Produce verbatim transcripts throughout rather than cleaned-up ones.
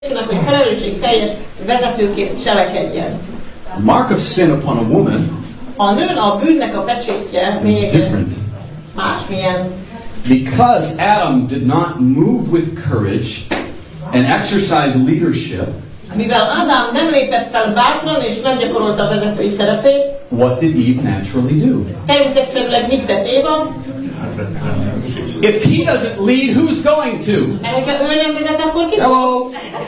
hogy felelősségteljes vezetőként cselekedjen. The mark of sin upon a woman A nőn a bűnnek a pecsétje is még different. másmilyen. Because Adam did not move with courage and exercise leadership, Mivel Ádám nem lépett fel bátran és nem gyakorolta a vezetői szerepét, what did Eve naturally do? természetszerűleg mit tett Éva? If he doesn't lead, who's going to? Amikor ő nem vezet, akkor ki? Hello?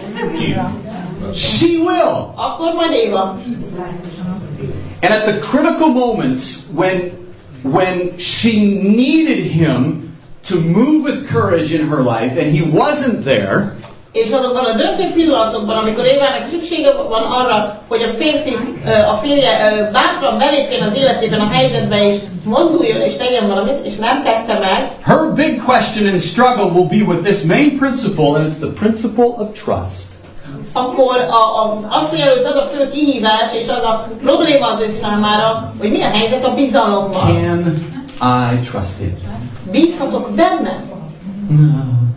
She will. Akkor majd Éva. And at the critical moments when, when she needed him to move with courage in her life and he wasn't there, És azokban a döntő pillanatokban, amikor Évának szüksége van arra, hogy a férfi, a férje bátran belépjen az életében a helyzetbe, és mozduljon és tegyen valamit, és nem tette meg, her big question and struggle will be with this main principle, and it's the principle of trust. akkor a, a, azt jelölt az a fő kihívás, és az a probléma az ő számára, hogy mi a helyzet a bizalommal. Can I trust him? Bízhatok benne? No.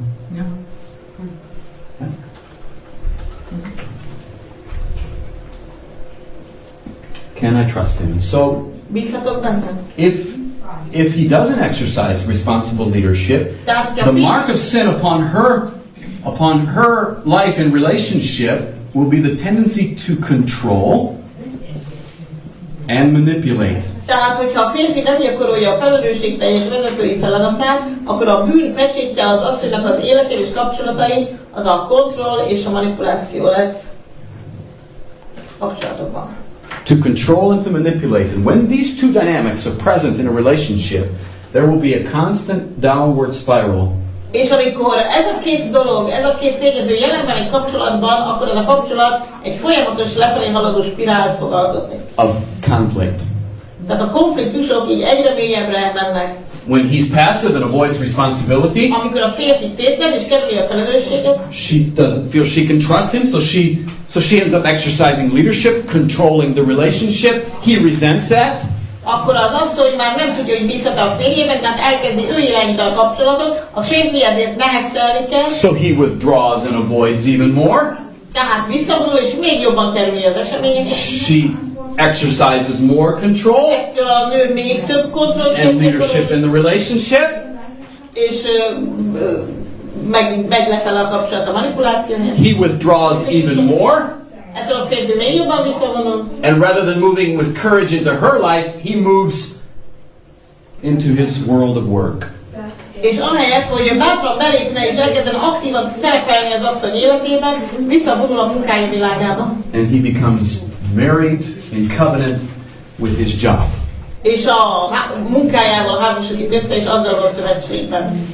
Can I trust him? And so, Bízhatok benne? if if he doesn't exercise responsible leadership, the mark of sin upon her upon her life and relationship will be the tendency to control and manipulate. Tehát, hogyha a férfi nem gyakorolja a felelősségteljes vezetői feladatát, akkor a bűn pecsétje az asszonynak az életén és kapcsolatai, az a kontroll és a manipuláció lesz kapcsolatokban. To control and to manipulate. And when these two dynamics are present in a relationship, there will be a constant downward spiral. És amikor ez a két dolog, ez a két tényező jelen van egy kapcsolatban, akkor ez a kapcsolat egy folyamatos lefelé haladó spirált fog alkotni. Of conflict. Tehát a konfliktusok így egyre mélyebbre mennek. When he's passive and avoids responsibility, Amikor a férfi tétlen és kerüli a felelősséget, she doesn't feel she can trust him, so she so she ends up exercising leadership, controlling the relationship. He resents that. akkor az asszony már nem tudja, hogy bízhat a férjében, tehát elkezdi ő irányítani a kapcsolatot, a férfi ezért neheztelni kell. So he withdraws and avoids even more. Tehát visszavonul és még jobban kerüli az eseményeket. She exercises more control Ettől a nő még több kontrollt and leadership in the relationship. és uh, megint megy lefele a kapcsolat a manipulációnél. He withdraws even more. Ettől a férfi még jobban visszavonul. And rather than moving with courage into her life, he moves into his world of work. És ahelyett, hogy bátran belépne és elkezden aktívan szerepelni az asszony életében, visszavonul a munkája világába. And he becomes married in covenant with his job. És a munkájával házasodik össze, és azzal van szövetségben.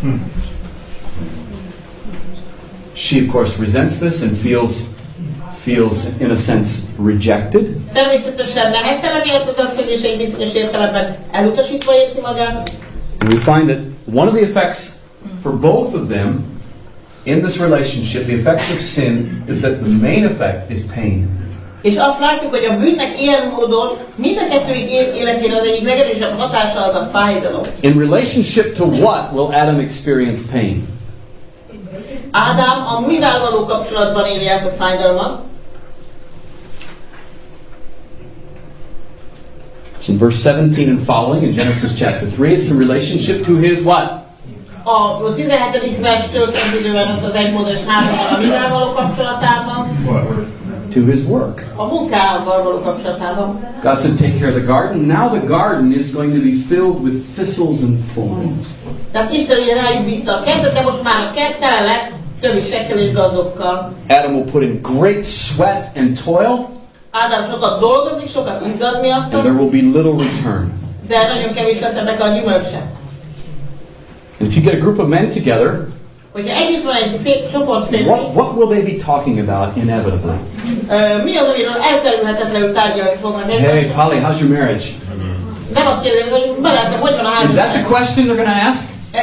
She of course resents this and feels feels in a sense rejected. Természetesen neheztelen élt az asszony, és egy bizonyos értelemben elutasítva érzi magát. And we find that one of the effects for both of them in this relationship, the effects of sin, is that the main effect is pain. És azt látjuk, hogy a bűnnek ilyen módon mind a kettőjük életére az egyik legerősebb hatása az a fájdalom. In relationship to what will Adam experience pain? Ádám a mivel való kapcsolatban éli át a fájdalmat? It's in verse seventeen and following in Genesis chapter three. It's in relationship to his what? A tizenhetedik verstől kezdődően az egymódos házban a mivel való kapcsolatában? To his work. A munkával való kapcsolatában. God said, take care of the garden. Now the garden is going to be filled with thistles and thorns. Tehát Isten ugye rájuk bízta a kertet, de most már a kert tele lesz tövisekkel és gazokkal. Adam will put in great sweat and toil, Ádám sokat dolgozik, sokat izzad and miatt, there will be little return. de nagyon kevés lesz ennek a gyümölcse. And if you get a group of men together, Hogyha együtt van egy fél, csoport férfi, what, what will they be talking about inevitably? uh, mi az, amiről elkerülhetetlenül tárgyalni fognak? Hey, Polly, how's your marriage? Nem azt kérdezik, hogy barátom, hogy van a Is that the házasság? question they're going to ask? Ezt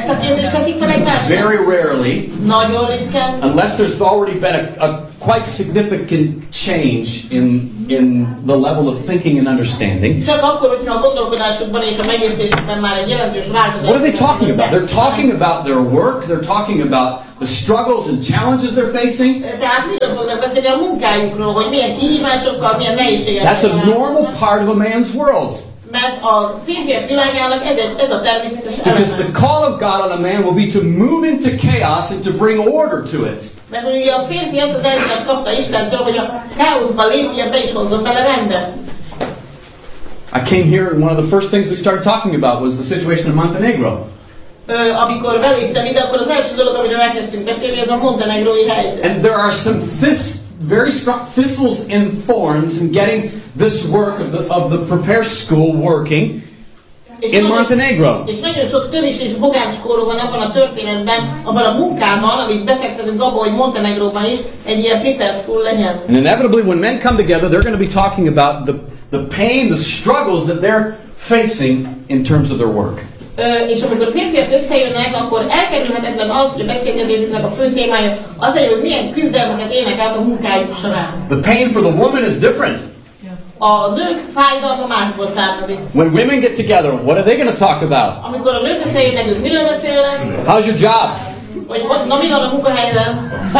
a kérdést teszik fel egymásnak? Very rarely. Nagyon ritkán. Unless there's already been a, a quite significant change in in the level of thinking and understanding. Csak akkor, hogyha a gondolkodásukban és a megértésükben már egy jelentős változás. What are they talking about? They're talking about their work. They're talking about the struggles and challenges they're facing. Tehát miről fognak beszélni a munkájukról, hogy milyen kihívásokkal, milyen nehézségekkel. That's a normal part of a man's world. Mert a férfiak világának ez, ez a természetes eleme. Because the call of God on a man will be to move into chaos and to bring order to it. Mert ugye a férfi azt az elindítást kapta Istentől, hogy a káoszba lépjen be és hozzon bele rendet. I came here and one of the first things we started talking about was the situation in Montenegro. Ö, amikor beléptem ide, akkor az első dolog, amiről elkezdtünk beszélni, ez a montenegrói helyzet. And there are some this very strong thistles and thorns in getting this work of the, of the Prepare School working és in nagyon, Montenegro. És nagyon sok törés és bogánskóró van abban a történetben, abban a munkában, amit befektetünk abba, hogy Montenegróban is egy ilyen Prepare School legyen. And inevitably when men come together, they're going to be talking about the, the pain, the struggles that they're facing in terms of their work. Ö, és amikor férfiak összejönnek, akkor elkerülhetetlen az, hogy a beszélgetésüknek a fő témája az, hogy milyen küzdelmeket élnek át a munkájuk során. The pain for the woman is different. A nők fájdalma másból származik. When women get together, what are they going to talk about? Amikor a nők összejönnek, ők miről beszélnek? How's your job? Vagy na mi van a munkahelyben?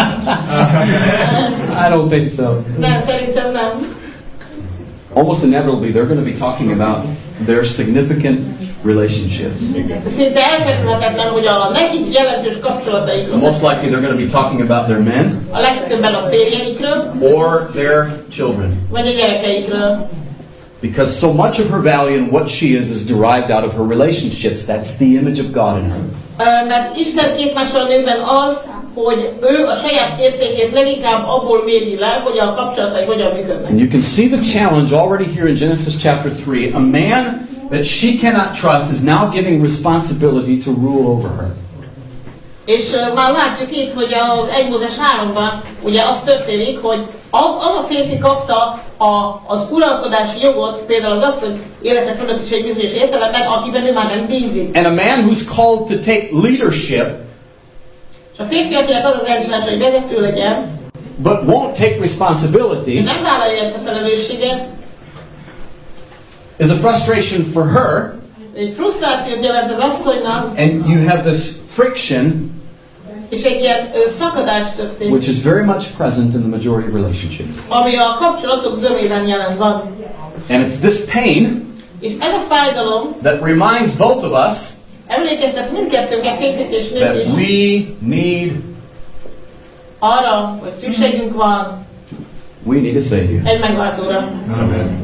I don't think so. Nem, szerintem nem. Almost inevitably, they're going to be talking about their significant relationships. Szinte elkerülhetetlen, hogy a nekik jelentős kapcsolataikról. Most likely, they're going to be talking about their men A legtöbben a férjeikről, or their children. vagy a gyerekeikről. Because so much of her value and what she is is derived out of her relationships. That's the image of God in her. Uh, mert Isten képmással nőben az, hogy ő a saját értékét leginkább abból méri le, hogy a kapcsolatai hogyan működnek. And you can see the challenge already here in Genesis chapter three. A man that she cannot trust is now giving responsibility to rule over her. És uh, már látjuk itt, hogy az egy Mózes háromban ugye az történik, hogy az, az a férfi kapta a, az uralkodási jogot, például az asszony élete fölött is egy bizonyos értelemben, akiben ő már nem bízik. And a man who's called to take leadership, És a férfi, akinek az az elhívása, hogy vezető legyen, but won't take responsibility, nem vállalja ezt a felelősséget, is a frustration for her. egy frusztrációt jelent az asszonynak, And you have this friction, és egy ilyen ö, szakadás történik, which is very much present in the majority of relationships. ami a kapcsolatok zömében jelen van. And it's this pain És ez a fájdalom that reminds both of us emlékeztet mindkettőnket, férfit és nőt that is, we need arra, hogy szükségünk van we need a Savior. egy megváltóra. Amen.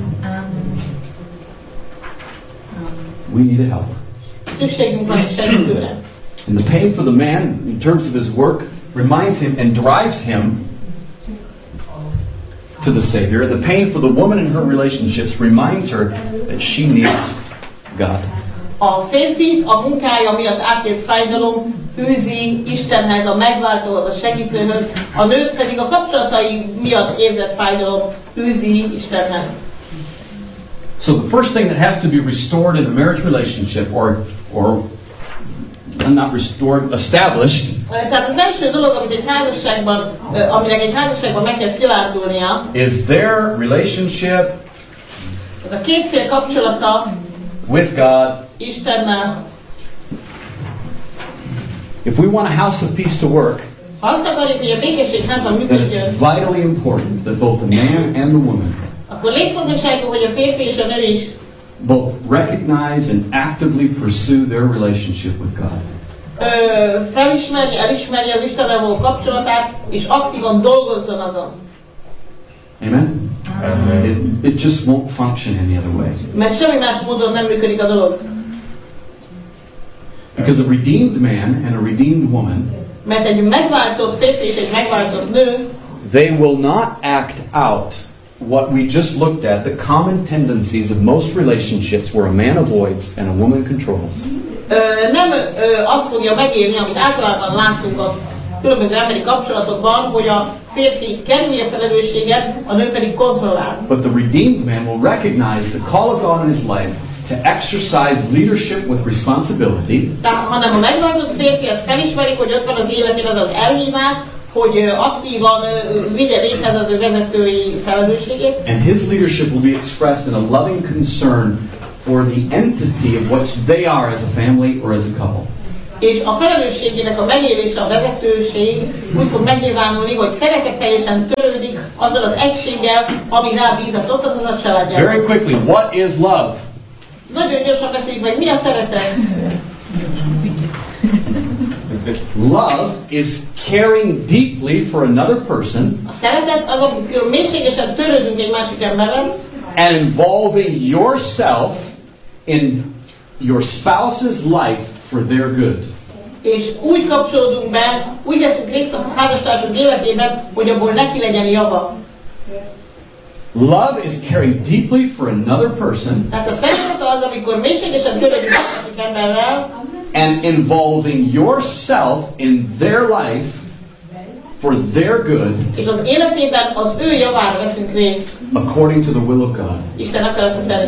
We need a helper. Szükségünk van egy segítőre. And the pain for the man, in terms of his work, reminds him and drives him to the Savior. The pain for the woman in her relationships reminds her that she needs God. A férfi a munkája miatt átélt fájdalom fűzi Istenhez, a megváltóhoz, a segítőhöz, a nőt pedig a kapcsolatai miatt érzett fájdalom fűzi Istenhez. So the first thing that has to be restored in a marriage relationship, or or not restored, established, Tehát az első dolog, amit egy házasságban, aminek egy házasságban meg kell szilárdulnia, is their relationship a két fél kapcsolata with God. Istennel. If we want a house of peace to work, Ha azt akarjuk, hogy a békesség házban then it's működjön, vitally important that both the man and the woman akkor létfontosságú, hogy a férfi és a nő is both recognize and actively pursue their relationship with God. ö, felismerje, elismerje az Istennel való kapcsolatát, és aktívan dolgozzon azon. Amen? Amen. It, it just won't function any other way. Mert semmi más módon nem működik a dolog. Because a redeemed man and a redeemed woman, Mert egy megváltott férfi és egy megváltott nő, they will not act out what we just looked at, the common tendencies of most relationships where a man avoids and a woman controls. ö, nem ö, azt fogja megélni, amit általában látunk a különböző emberi kapcsolatokban, hogy a férfi kerülje felelősséget, a nő pedig kontrollál. But the redeemed man will recognize the call of God in his life to exercise leadership with responsibility. Tehát, hanem a megváltott férfi, az felismerik, hogy ott van az életén az az elhívás, hogy aktívan vigye véghez az ő vezetői felelősségét. And his leadership will be expressed in a loving concern for the entity of what they are as a family or as a couple. És a felelősségének a megélése, a vezetőség úgy fog megnyilvánulni, hogy szeretetteljesen törődik azzal az egységgel, ami rá bízatott, az a családjában. Very quickly, what is love? Nagyon gyorsan beszéljük meg, mi a szeretet? Love is caring deeply for another person. A szeretet az, amikor mélységesen törődünk egy másik emberrel, and involving yourself in your spouse's life for their good. És úgy kapcsolódunk be, úgy veszünk részt a házastársunk életében, hogy abból neki legyen java. Love is caring deeply for another person. Tehát a szeretet az, amikor mélységesen törődünk a másik emberrel, and involving yourself in their life for their good. És az életében az ő javára veszünk részt. According to the will of God. Isten akarata szerint.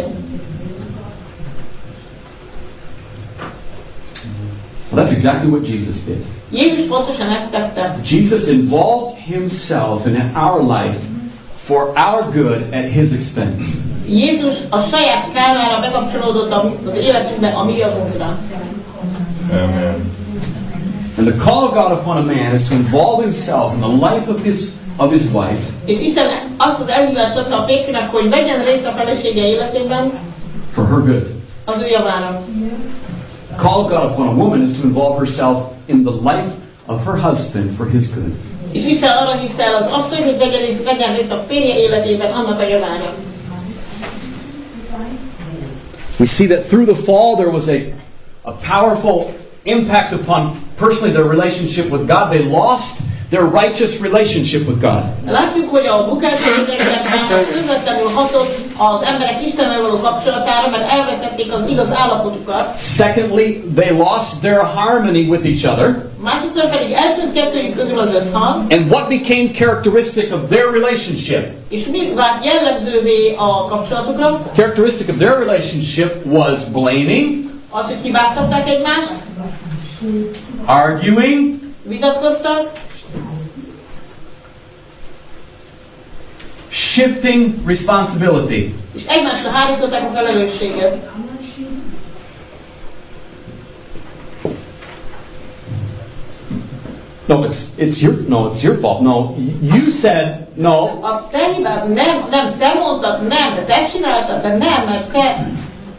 Well, that's exactly what Jesus did. Jézus pontosan ezt tette. Jesus involved himself in our life for our good at his expense. Jézus a saját kárára bekapcsolódott az életünkbe a mi javunkra. Amen. And the call of God upon a man is to involve himself in the life of his of his wife. És Isten azt az elhívást adta a férfinak, hogy vegyen részt a felesége életében. For her good. Az ő javára. The call of God upon a woman is to involve herself in the life of her husband for his good. És Isten arra hívta el az asszony, hogy vegyen részt, vegyen részt a férje életében annak a javára. We see that through the fall there was a a powerful impact upon personally their relationship with God. They lost their righteous relationship with God. Látjuk, hogy a bukás időkben közvetlenül hatott az emberek Istennel való kapcsolatára, mert elvesztették az igaz állapotukat. Secondly, they lost their harmony with each other. Másodszor pedig eltűnt kettőjük közül az összhang. And what became characteristic of their relationship? És mi vált jellemzővé a kapcsolatukra? Characteristic of their relationship was blaming, Az, hogy hibáztatták egymást, arguing, vitatkoztak, shifting responsibility. és egymásra hárították a felelősséget. No, it's it's your no, it's your fault. No, you said no. A te hibád, nem, nem, te mondtad, nem, de te csináltad, de nem, mert te.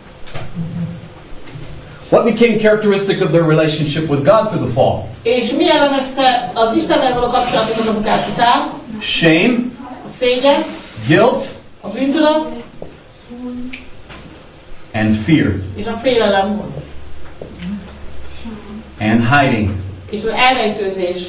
What became characteristic of their relationship with God through the fall? És mi elemezte az Istennel való kapcsolatukat a bukás után? Shame, A szégyen, guilt, a bűntudat and fear, és a félelem, and hiding. és az elrejtőzés.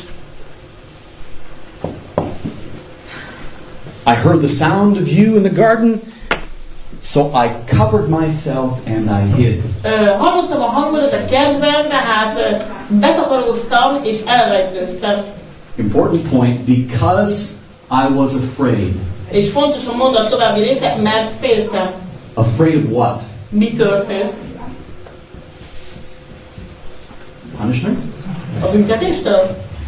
I heard the sound of you in the garden, so I covered myself and I hid. Uh, hallottam a hangodat a kertben, tehát uh, betakaróztam és elrejtőztem. Important point, because I was afraid. És fontos a mondat további része, mert féltem. Afraid of what? Mitől félt? Punishment? A büntetéstől?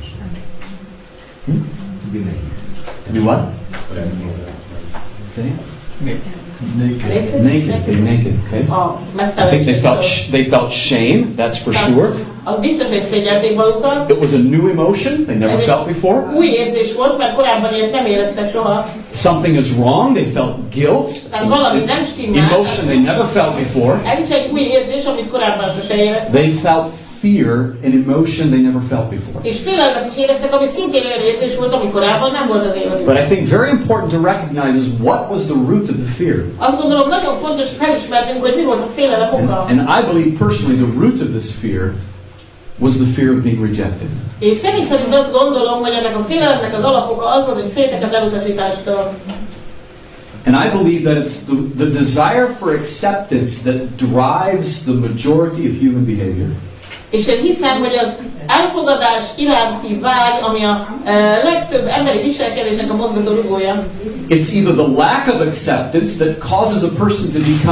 Hmm? To be what? Okay. Naked. Naked. Okay, naked. Okay. A I think they felt sh- they felt shame. That's for sure. Az biztos, hogy szégyelték magukat. It was a new emotion they never felt before. Új érzés volt, mert korábban ilyet nem éreztek soha. Something is wrong. They felt guilt. Tehát valami nem stimmel. Emotion they never felt before. Ez is egy új érzés, amit korábban sose éreztek. They felt fear and emotion they never felt before. És félelmet is éreztek, ami szintén olyan érzés volt, ami korábban nem volt az életükben. But I think very important to recognize is what was the root of the fear. Azt gondolom, nagyon fontos felismernünk, hogy mi volt a félelem oka. And, and I believe personally the root of this fear was the fear of being rejected. És személy szerint azt gondolom, hogy ennek a félelemnek az alapoka az volt, hogy féltek az elutasítástól. And I believe that it's the, the desire for acceptance that drives the majority of human behavior. És én hiszem, hogy az elfogadás iránti vágy, ami a e, legtöbb emberi viselkedésnek a mozgató rugója. It's either the lack of acceptance that causes a person to become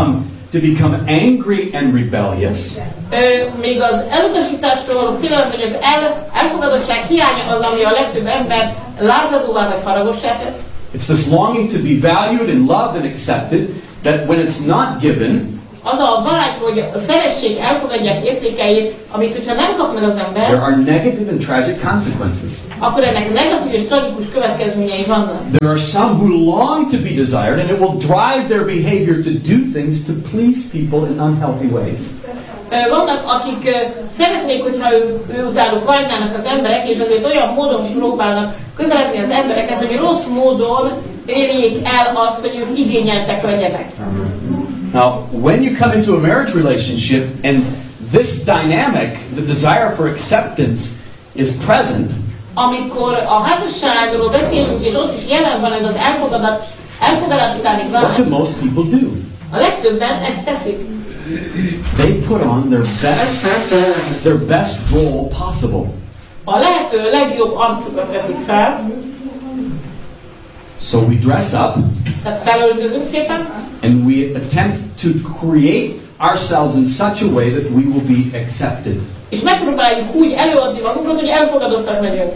to become angry and rebellious. Még az elutasítástól való félelem, hogy az el, elfogadottság hiánya az, ami a legtöbb ember lázadóvá vagy haragossá tesz. It's this longing to be valued and loved and accepted that when it's not given, az a vágy, hogy a szeresség elfogadják értékeit, amit hogyha nem kap meg az ember, there are negative and tragic consequences. Akkor ennek negatív és tragikus következményei vannak. There are some who long to be desired, and it will drive their behavior to do things to please people in unhealthy ways. Vannak, akik szeretnék, hogyha ő, ő utáluk vágynának az emberek, és azért olyan módon próbálnak közeledni az embereket, hogy rossz módon érjék el azt, hogy ők igényeltek legyenek. Now, when you come into a marriage relationship and this dynamic, the desire for acceptance, is present, amikor a házasságról beszélünk, és ott is jelen van ez az elfogadás, elfogadás utáni vágy, what do most people do? A legtöbben ezt teszik. They put on their best, their best role possible. A lehető legjobb arcukat veszik fel. So we dress up. Tehát felöltözünk szépen. And we attempt to create ourselves in such a way that we will be accepted. És megpróbáljuk úgy előadni magunkat, hogy elfogadottak legyünk.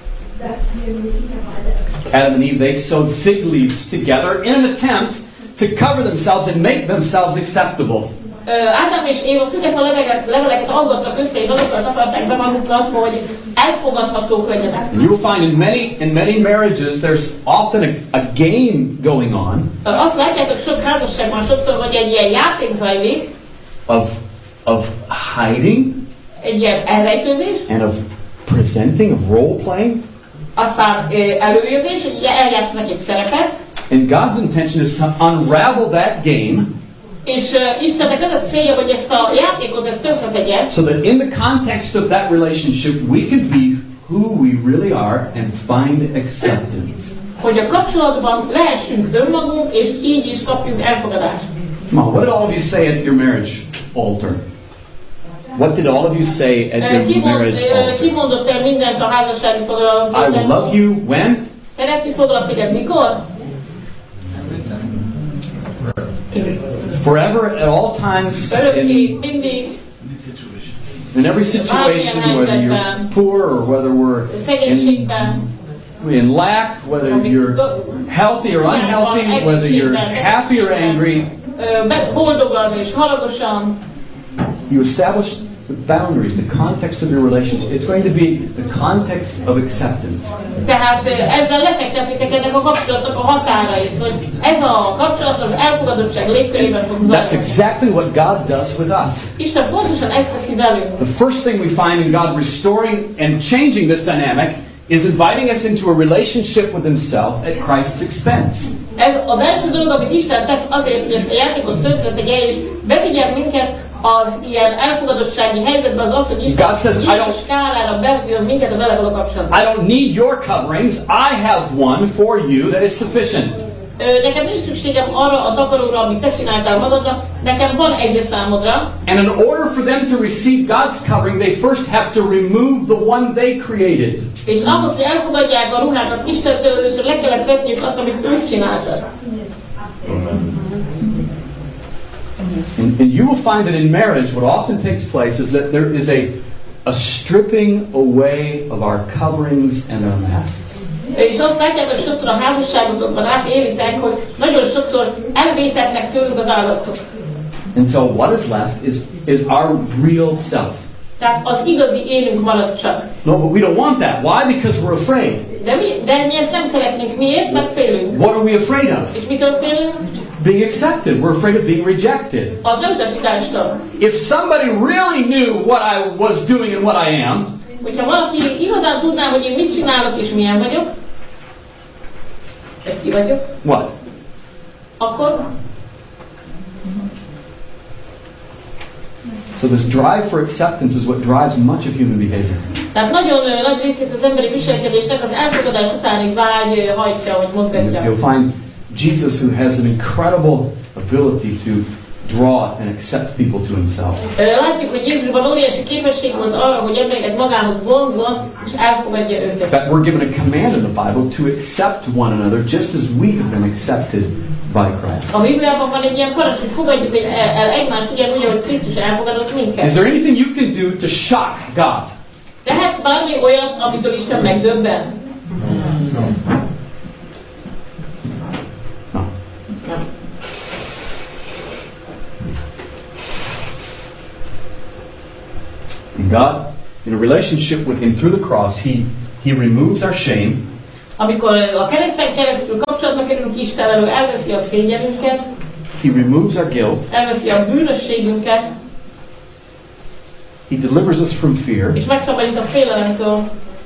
Adam and Eve, they sewed fig leaves together in an attempt to cover themselves and make themselves acceptable. Ádám és Éva független leveleket, leveleket alkottak össze, és azokkal takarták be magukat, hogy elfogadhatók legyenek. And you will find in many in many marriages there's often a, a game going on. Azt látjátok, sok házasságban sokszor, hogy egy ilyen játék zajlik. Of of hiding. Egy ilyen elrejtőzés. And of presenting, of role playing. Aztán előjövés, hogy eljátszanak egy szerepet. And God's intention is to unravel that game. És uh, Istennek az a célja, hogy ezt a játékot ezt tönkre tegye. So that in the context of that relationship we can be who we really are and find acceptance. Hogy a kapcsolatban lehessünk önmagunk, és így is kapjunk elfogadást. Come on, what did all of you say at your marriage altar? What did all of you say at your ki marriage mond, altar? Ki mondott el mindent a házassági foglalomban? I will love you when? Szeretni foglak téged mikor? Forever, at all times, in, in every situation, whether you're poor or whether we're in, in lack, whether you're healthy or unhealthy, whether you're happy or angry, you establish the boundaries, the context of your relationship. It's going to be the context of acceptance. Tehát ezzel lefektetik ennek a kapcsolatnak a határait, hogy ez a kapcsolat az elfogadottság légkörében fog zajlani. That's exactly what God does with us. Isten pontosan ezt teszi velünk. The first thing we find in God restoring and changing this dynamic is inviting us into a relationship with Himself at Christ's expense. Ez az első dolog, amit Isten tesz azért, hogy ezt a játékot tönkre tegye, és bevigyen minket az ilyen elfogadottsági helyzetbe, az az, hogy Isten Jézus skálára bevigyen minket a vele való kapcsolatban. I don't need your coverings. I have one for you that is sufficient. Nekem nincs szükségem arra a takaróra, amit te csináltál magadra, nekem van egy számodra. And in order for them to receive God's covering, they first have to remove the one they created. És ahhoz, hogy elfogadják a ruhákat Istentől, először le kellett vetniük azt, amit ők csináltak. And, and you will find that in marriage, what often takes place is that there is a, a stripping away of our coverings and our masks. És azt látják, hogy sokszor a házasságokban átéritek, hogy nagyon sokszor elvétetnek tőlük az állatok. Until what is left is, is our real self. Tehát az igazi élünk marad csak. No, but we don't want that. Why? Because we're afraid. De mi, de mi ezt nem szeretnénk. Miért? Mert félünk. What are we afraid of? És mitől félünk? Being accepted. We're afraid of being rejected. Az elutasítástól. If somebody really knew what I was doing and what I am, hogyha valaki igazán tudná, hogy én mit csinálok és milyen vagyok, ki vagyok, what? Akkor? So this drive for acceptance is what drives much of human behavior. Tehát nagyon nagy részét az emberi viselkedésnek az elfogadás utáni vágy hajtja, vagy mozgatja. You'll find Jesus, who has an incredible ability to draw and accept people to himself. Látjuk, hogy Jézusban óriási képesség volt arra, hogy embereket magához vonzzon és elfogadja őket. But we're given a command in the Bible to accept one another just as we have been accepted by Christ. A Bibliában van egy ilyen parancs, hogy fogadjuk el egymást ugyanúgy, ahogy Krisztus elfogadott minket. Is there anything you can do to shock God? Tehetsz bármi olyat, amitől Isten megdöbben? No. No. And God, in a relationship with Him through the cross, He He removes our shame. Amikor a kereszten keresztül kapcsolatba kerülünk Isten elől, elveszi a szégyenünket. He removes our guilt. Elveszi a bűnösségünket. He delivers us from fear. És megszabadít a félelemtől.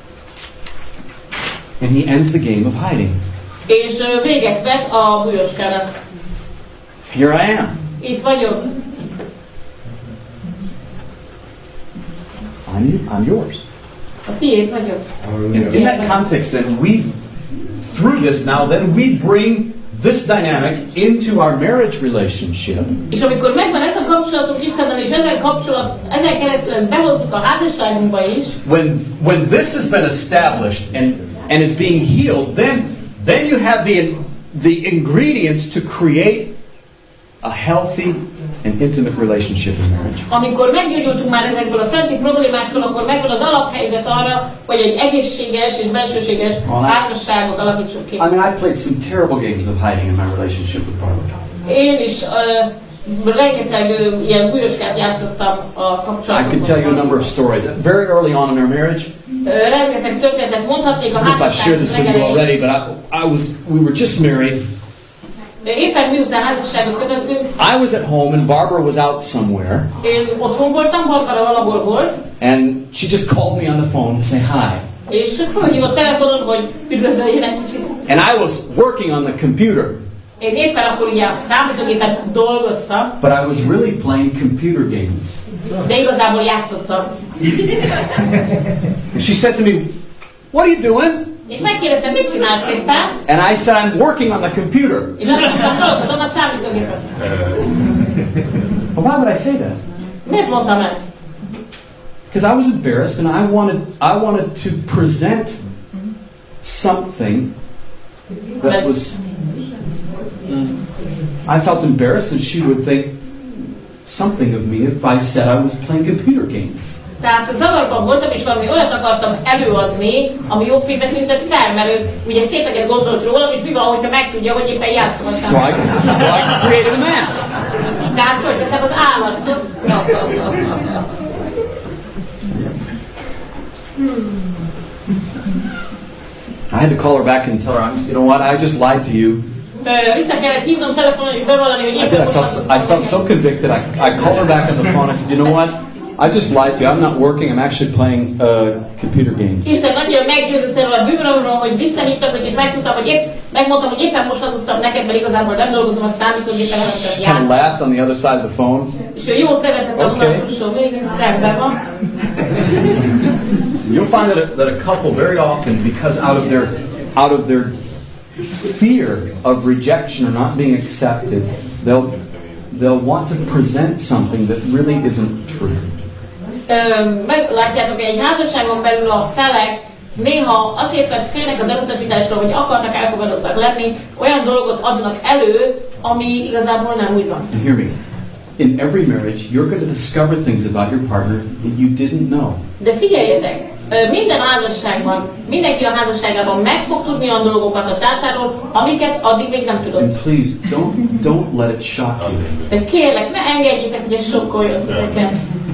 And He ends the game of hiding. És véget vet a bűnöskának. Here I am. Itt vagyok. I'm, I'm yours. A tiéd vagyok. In, in that context, then we, through this now, then we bring this dynamic into our marriage relationship. És amikor megvan ez a kapcsolatunk Istennel, és ezen kapcsolat, ezen keresztül ezt behozzuk a házasságunkba is. When when this has been established and and is being healed, then then you have the the ingredients to create a healthy and intimate relationship in marriage. Amikor meggyógyultunk már ezekből a fenti problémáktól, akkor megvan az alaphelyzet arra, hogy egy egészséges és bensőséges házasságot alakítsuk ki. I mean, I played some terrible games of hiding in my relationship with Barbara. Én is uh, rengeteg uh, ilyen bújoskát játszottam a kapcsolatban. I can tell you a number of stories. Very early on in our marriage. Uh, rengeteg történetet mondhatnék a I don't know if I've shared this with you already, but I, I was we were just married. Éppen miután házasságot kötöttünk, I was at home and Barbara was out somewhere. Én otthon voltam, Barbara valahol volt. And she just called me on the phone to say hi. És csak felhívott telefonon, hogy üdvözöljön egy kicsit. And I was working on the computer. Én éppen akkor ugye a számítógépen dolgoztam. But I was really playing computer games. De igazából játszottam. And she said to me, "What are you doing?" És megkérdeztem, mit csinálsz éppen? And I said, I'm working on the computer. És azt mondtam, dolgozom a számítógépen. Well, why would I say that? Miért mondtam ezt? Because I was embarrassed and I wanted, I wanted to present something that was... I felt embarrassed and she would think something of me if I said I was playing computer games. Tehát zavarban voltam, és valami olyat akartam előadni, ami jobb fényben tűntett fel, mert ő ugye szépeget gondolt rólam, és mi van, hogyha megtudja, hogy éppen játszom a So I, so I created a mask. Tehát fölteszem az állatot. I had to call her back and tell her, you know what, I just lied to you. Vissza kellett hívnom telefonon, és bevallani, hogy I did. I felt so, I felt so convicted. I, I called her back on the phone. I said, you know what? I just lied to you. I'm not working. I'm actually playing uh, computer games. Isten nagyon meggyőzött erről a bűnről, hogy visszahívtam, és megtudtam, hogy épp, megmondtam, hogy éppen most hazudtam neked, mert igazából nem dolgozom a számítógépen, hanem csak She kind of laughed on the other side of the phone. És ő jól tevetett a vonatosról, végig rendben van. You'll find that a, that a couple very often, because out of their out of their fear of rejection or not being accepted, they'll they'll want to present something that really isn't true. Meglátjátok, egy házasságon belül a felek néha azért, mert félnek az elutasításról, hogy akarnak elfogadottak lenni, olyan dolgot adnak elő, ami igazából nem úgy van. And hear me. In every marriage, you're going to discover things about your partner that you didn't know. De figyeljetek, minden házasságban, mindenki a házasságában meg fog tudni olyan dolgokat a társáról, amiket addig még nem tudott. And please, don't don't let it shock you. De kérlek, ne engedjétek, hogy ez sokkoljon titeket.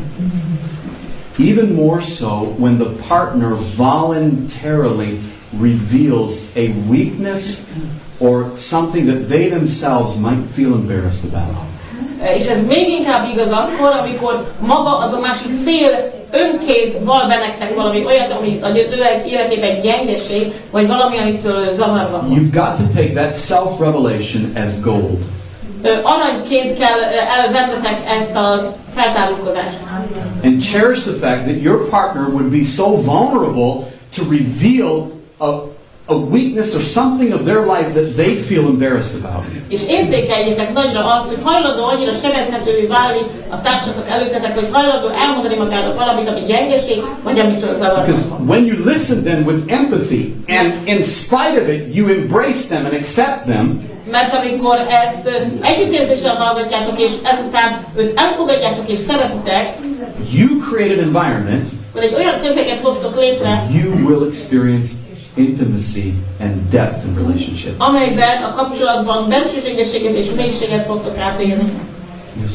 Even more so when the partner voluntarily reveals a weakness or something that they themselves might feel embarrassed about. És ez még inkább igaz akkor, amikor maga az a másik fél önként val be nektek valami olyat, ami az ő életében gyengeség, vagy valami, amitől zavarva van. You've got to take that self-revelation as gold. Aranyként kell elvennetek ezt a feltárulkozást. And cherish the fact that your partner would be so vulnerable to reveal a, a weakness or something of their life that they feel embarrassed about. És értékeljétek nagyra azt, hogy hajlandó annyira sebezhetővé válni a társatok előttetek, hogy hajlandó elmondani magának valamit, ami gyengeség, vagy amitől zavar. Because when you listen then with empathy, and in spite of it, you embrace them and accept them, mert amikor ezt együttérzéssel hallgatjátok, és ezután őt elfogadjátok és szeretitek, you create an environment akkor egy olyan közeget hoztok létre, you will experience intimacy and depth in relationship. Amelyben a kapcsolatban bensőségességet és mélységet fogtok átélni. Yes.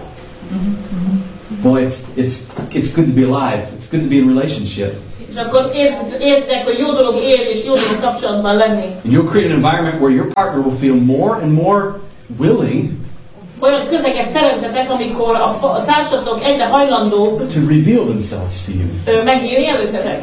Boy, it's it's it's good to be alive. It's good to be in relationship. És akkor értek, hogy jó dolog élni és jó dolog kapcsolatban lenni. And you'll create an environment where your partner will feel more and more willing olyan közeget teremtetek, amikor a, a társatok egyre hajlandóbb to reveal themselves to you. Megnyílni előttetek.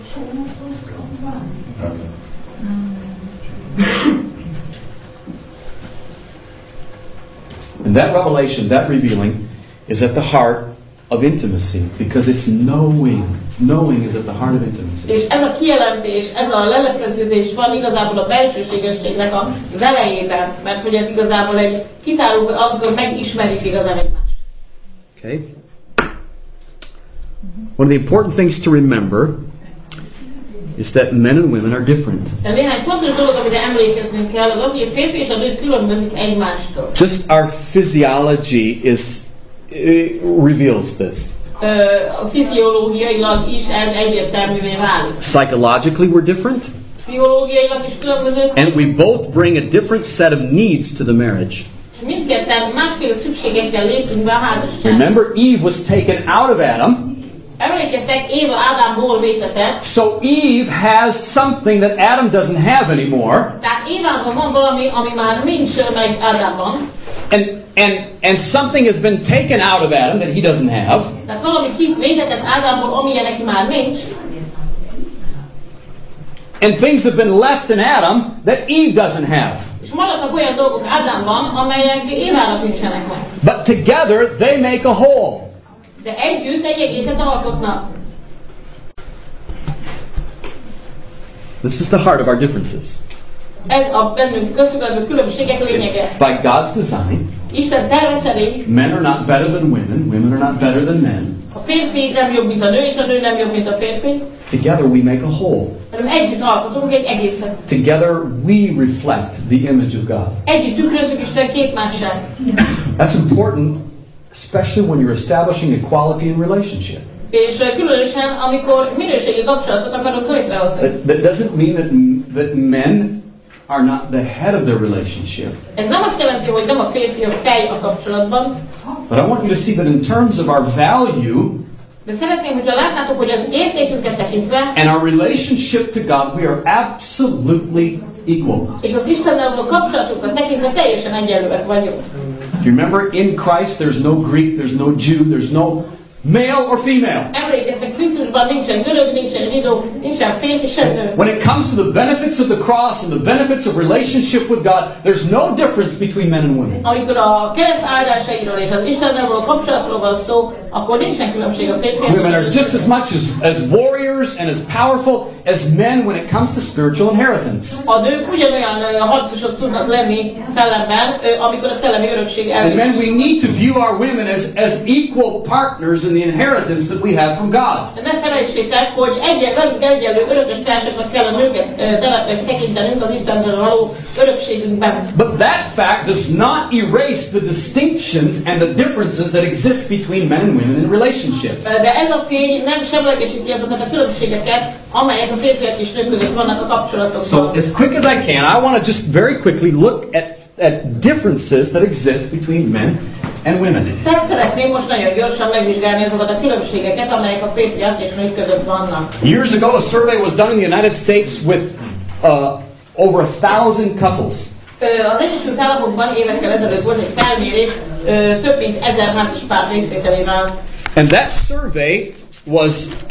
And that revelation, that revealing, is at the heart of intimacy, because it's knowing. Knowing is at the heart of intimacy. És ez a kijelentés, ez a lelepleződés van igazából a belsőségességnek a elejében, mert hogy ez igazából egy kitáró, amikor megismerik igazán egymást. Okay. One of the important things to remember is that men and women are different. Néhány fontos dolog, amire emlékeznünk kell, az az, hogy a férfi és a nő különbözik egymástól. Just our physiology is it reveals this. A fiziológiailag is ez egyértelművé válik. Psychologically we're different. Pszichológiailag is különbözők. And we both bring a different set of needs to the marriage. Mindketten másféle szükségekkel lépünk be a házasságba. Remember, Eve was taken out of Adam. Emlékeztek, Éva Ádámból vétetett. So Eve has something that Adam doesn't have anymore. Tehát Évában van valami, ami már nincs meg Ádámban. And and and something has been taken out of Adam that he doesn't have. Tehát valami kivétetett Ádámból, amilyen neki már nincs. And things have been left in Adam that Eve doesn't have. És maradtak olyan dolgok Ádámban, amelyek Évának nincsenek meg. But together they make a whole. De együtt egy egészet alkotnak. This is the heart of our differences. Ez a bennünk közöttünk különbségek lényege. By God's design, Isten terve szerint men are not better than women, women are not better than men. a férfi nem jobb, mint a nő, és a nő nem jobb, mint a férfi. Together we make a whole. Hanem együtt alkotunk egy egészet. Together we reflect the image of God. Együtt tükrözzük Isten képmását. That's important, especially when you're establishing equality in relationship. És különösen, amikor minőségi kapcsolatot akarok létrehozni. That, that doesn't mean that, that men are not the head of their relationship. Ez nem azt jelenti, hogy nem a férfiak fej a kapcsolatban. But I want you to see that in terms of our value, de szeretném, hogyha látnátok, hogy az értékünket tekintve, and our relationship to God, we are absolutely equal. és az Istennel való kapcsolatunkat tekintve teljesen egyenlőek vagyunk. Do you remember in Christ there's no Greek, there's no Jew, there's no male or female. Emlékeztek, Krisztusban nincsen görög, nincsen zsidó, nincsen férfi, sem nő. When it comes to the benefits of the cross and the benefits of relationship with God, there's no difference between men and women. Amikor a kereszt áldásairól és az Istennel való kapcsolatról van szó, akkor nincsen különbség a férfi. Women are just as much as, as warriors and as powerful as men when it comes to spiritual inheritance. A nők ugyanolyan harcosok tudnak lenni szellemben, amikor a szellemi örökség elvégzik. And men, we need to view our women as, as equal partners in the inheritance that we have from God. Ne felejtsétek, hogy egyen, velünk egyenlő örökös társaknak kell a nőket tekintenünk az Istennel való örökségünkben. But that fact does not erase the distinctions and the differences that exist between men and women in relationships. De ez a fény nem semlegesíti azokat a különbségeket, amelyek a férfiak és nők között vannak a kapcsolatokban. So as quick as I can, I want to just very quickly look at at differences that exist between men and women. Tehát szeretném most nagyon gyorsan megvizsgálni azokat a különbségeket, amelyek a férfiak és nők között vannak. Years ago, a survey was done in the United States with uh, over a thousand couples. Az Egyesült Államokban évekkel ezelőtt volt egy felmérés több mint ezer házaspár részvételével. And that survey was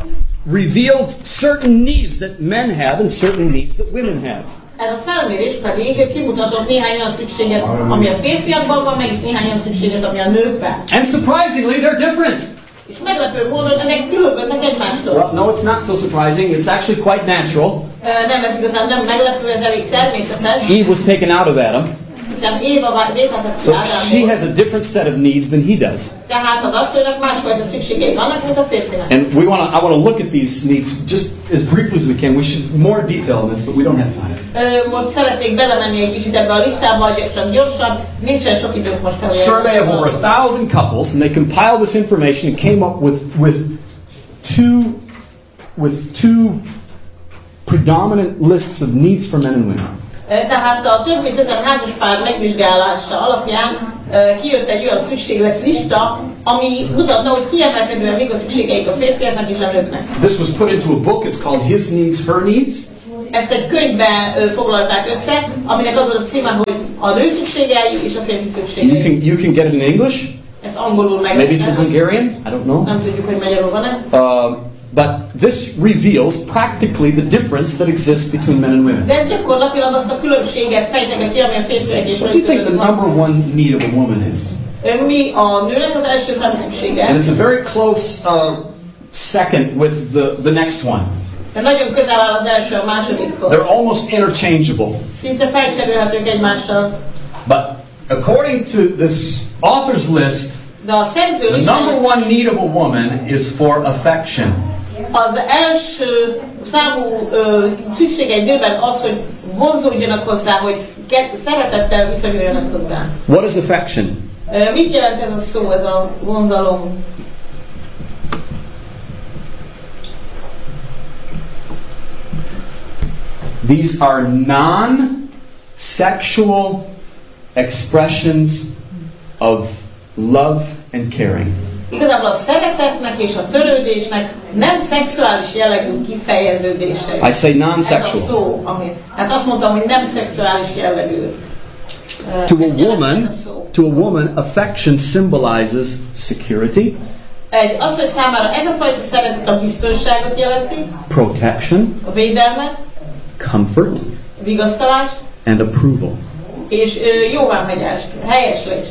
revealed certain needs that men have and certain needs that women have. Ez a felmérés pedig kimutatott néhány olyan szükséget, ami a férfiakban van, meg is néhány olyan szükséget, ami a nőkben. And surprisingly, they're different. És meglepő módon ezek különböznek egymástól. Well, no, it's not so surprising. It's actually quite natural. Nem, ez igazán nem meglepő, ez elég természetes. Eve was taken out of Adam. Hiszen Éva vétetett So she has a different set of needs than he does. Tehát az asszonynak másfajta szükségei vannak, mint a férfinak. And we want to. I want to look at these needs just as briefly as we can. We should more detail on this, but we don't have time. Most szeretnék belemenni egy kicsit ebbe a listába, csak gyorsan. Nincsen sok időnk most. Survey of over a thousand couples, and they compiled this information and came up with with two with two predominant lists of needs for men and women. Tehát a több mint ezer házaspár megvizsgálása alapján kijött egy olyan szükségletlista, ami mutatta, hogy kiemelkedően mik a szükségeik a férfiaknak és a nőknek. This was put into a book. It's called His Needs, Her Needs. Ezt egy könyvbe foglalták össze, aminek az volt a címe, hogy a nő szükségei és a férfi szükségei. You can you can get it in English. Ezt angolul meg. Maybe it's in Hungarian. I don't know. Nem tudjuk, hogy magyarul van-e. Uh, But this reveals practically the difference that exists between men and women. De ez gyakorlatilag azt a különbséget fejteni ki, ami a férfiak és What do you think the number one need of a woman is? Mi a nőnek az első számú szüksége. And it's a very close uh, second with the, the next one. Nagyon közel áll az első a másodikhoz. They're almost interchangeable. Szinte felcserélhetők egymással. But according to this author's list, de a szerző the number one need of a woman is for affection. Az első számú ö, szükség egy nőben az, hogy vonzódjanak hozzá, hogy szeretettel viszonyuljanak hozzá. What is affection? Ö, mit jelent ez a szó, ez a vonzalom? These are non-sexual expressions of love and caring. Igazából a szeretetnek és a törődésnek nem szexuális jellegű kifejeződései. I say non-sexual. Ez a szó, ami, hát azt mondtam, hogy nem szexuális jellegű. To a woman, to a woman, affection symbolizes security. Egy asszony számára ez a fajta szeretet a biztonságot jelenti. Protection. A védelmet. Comfort. Vigasztalást. And approval. És jóváhagyást, helyeslést.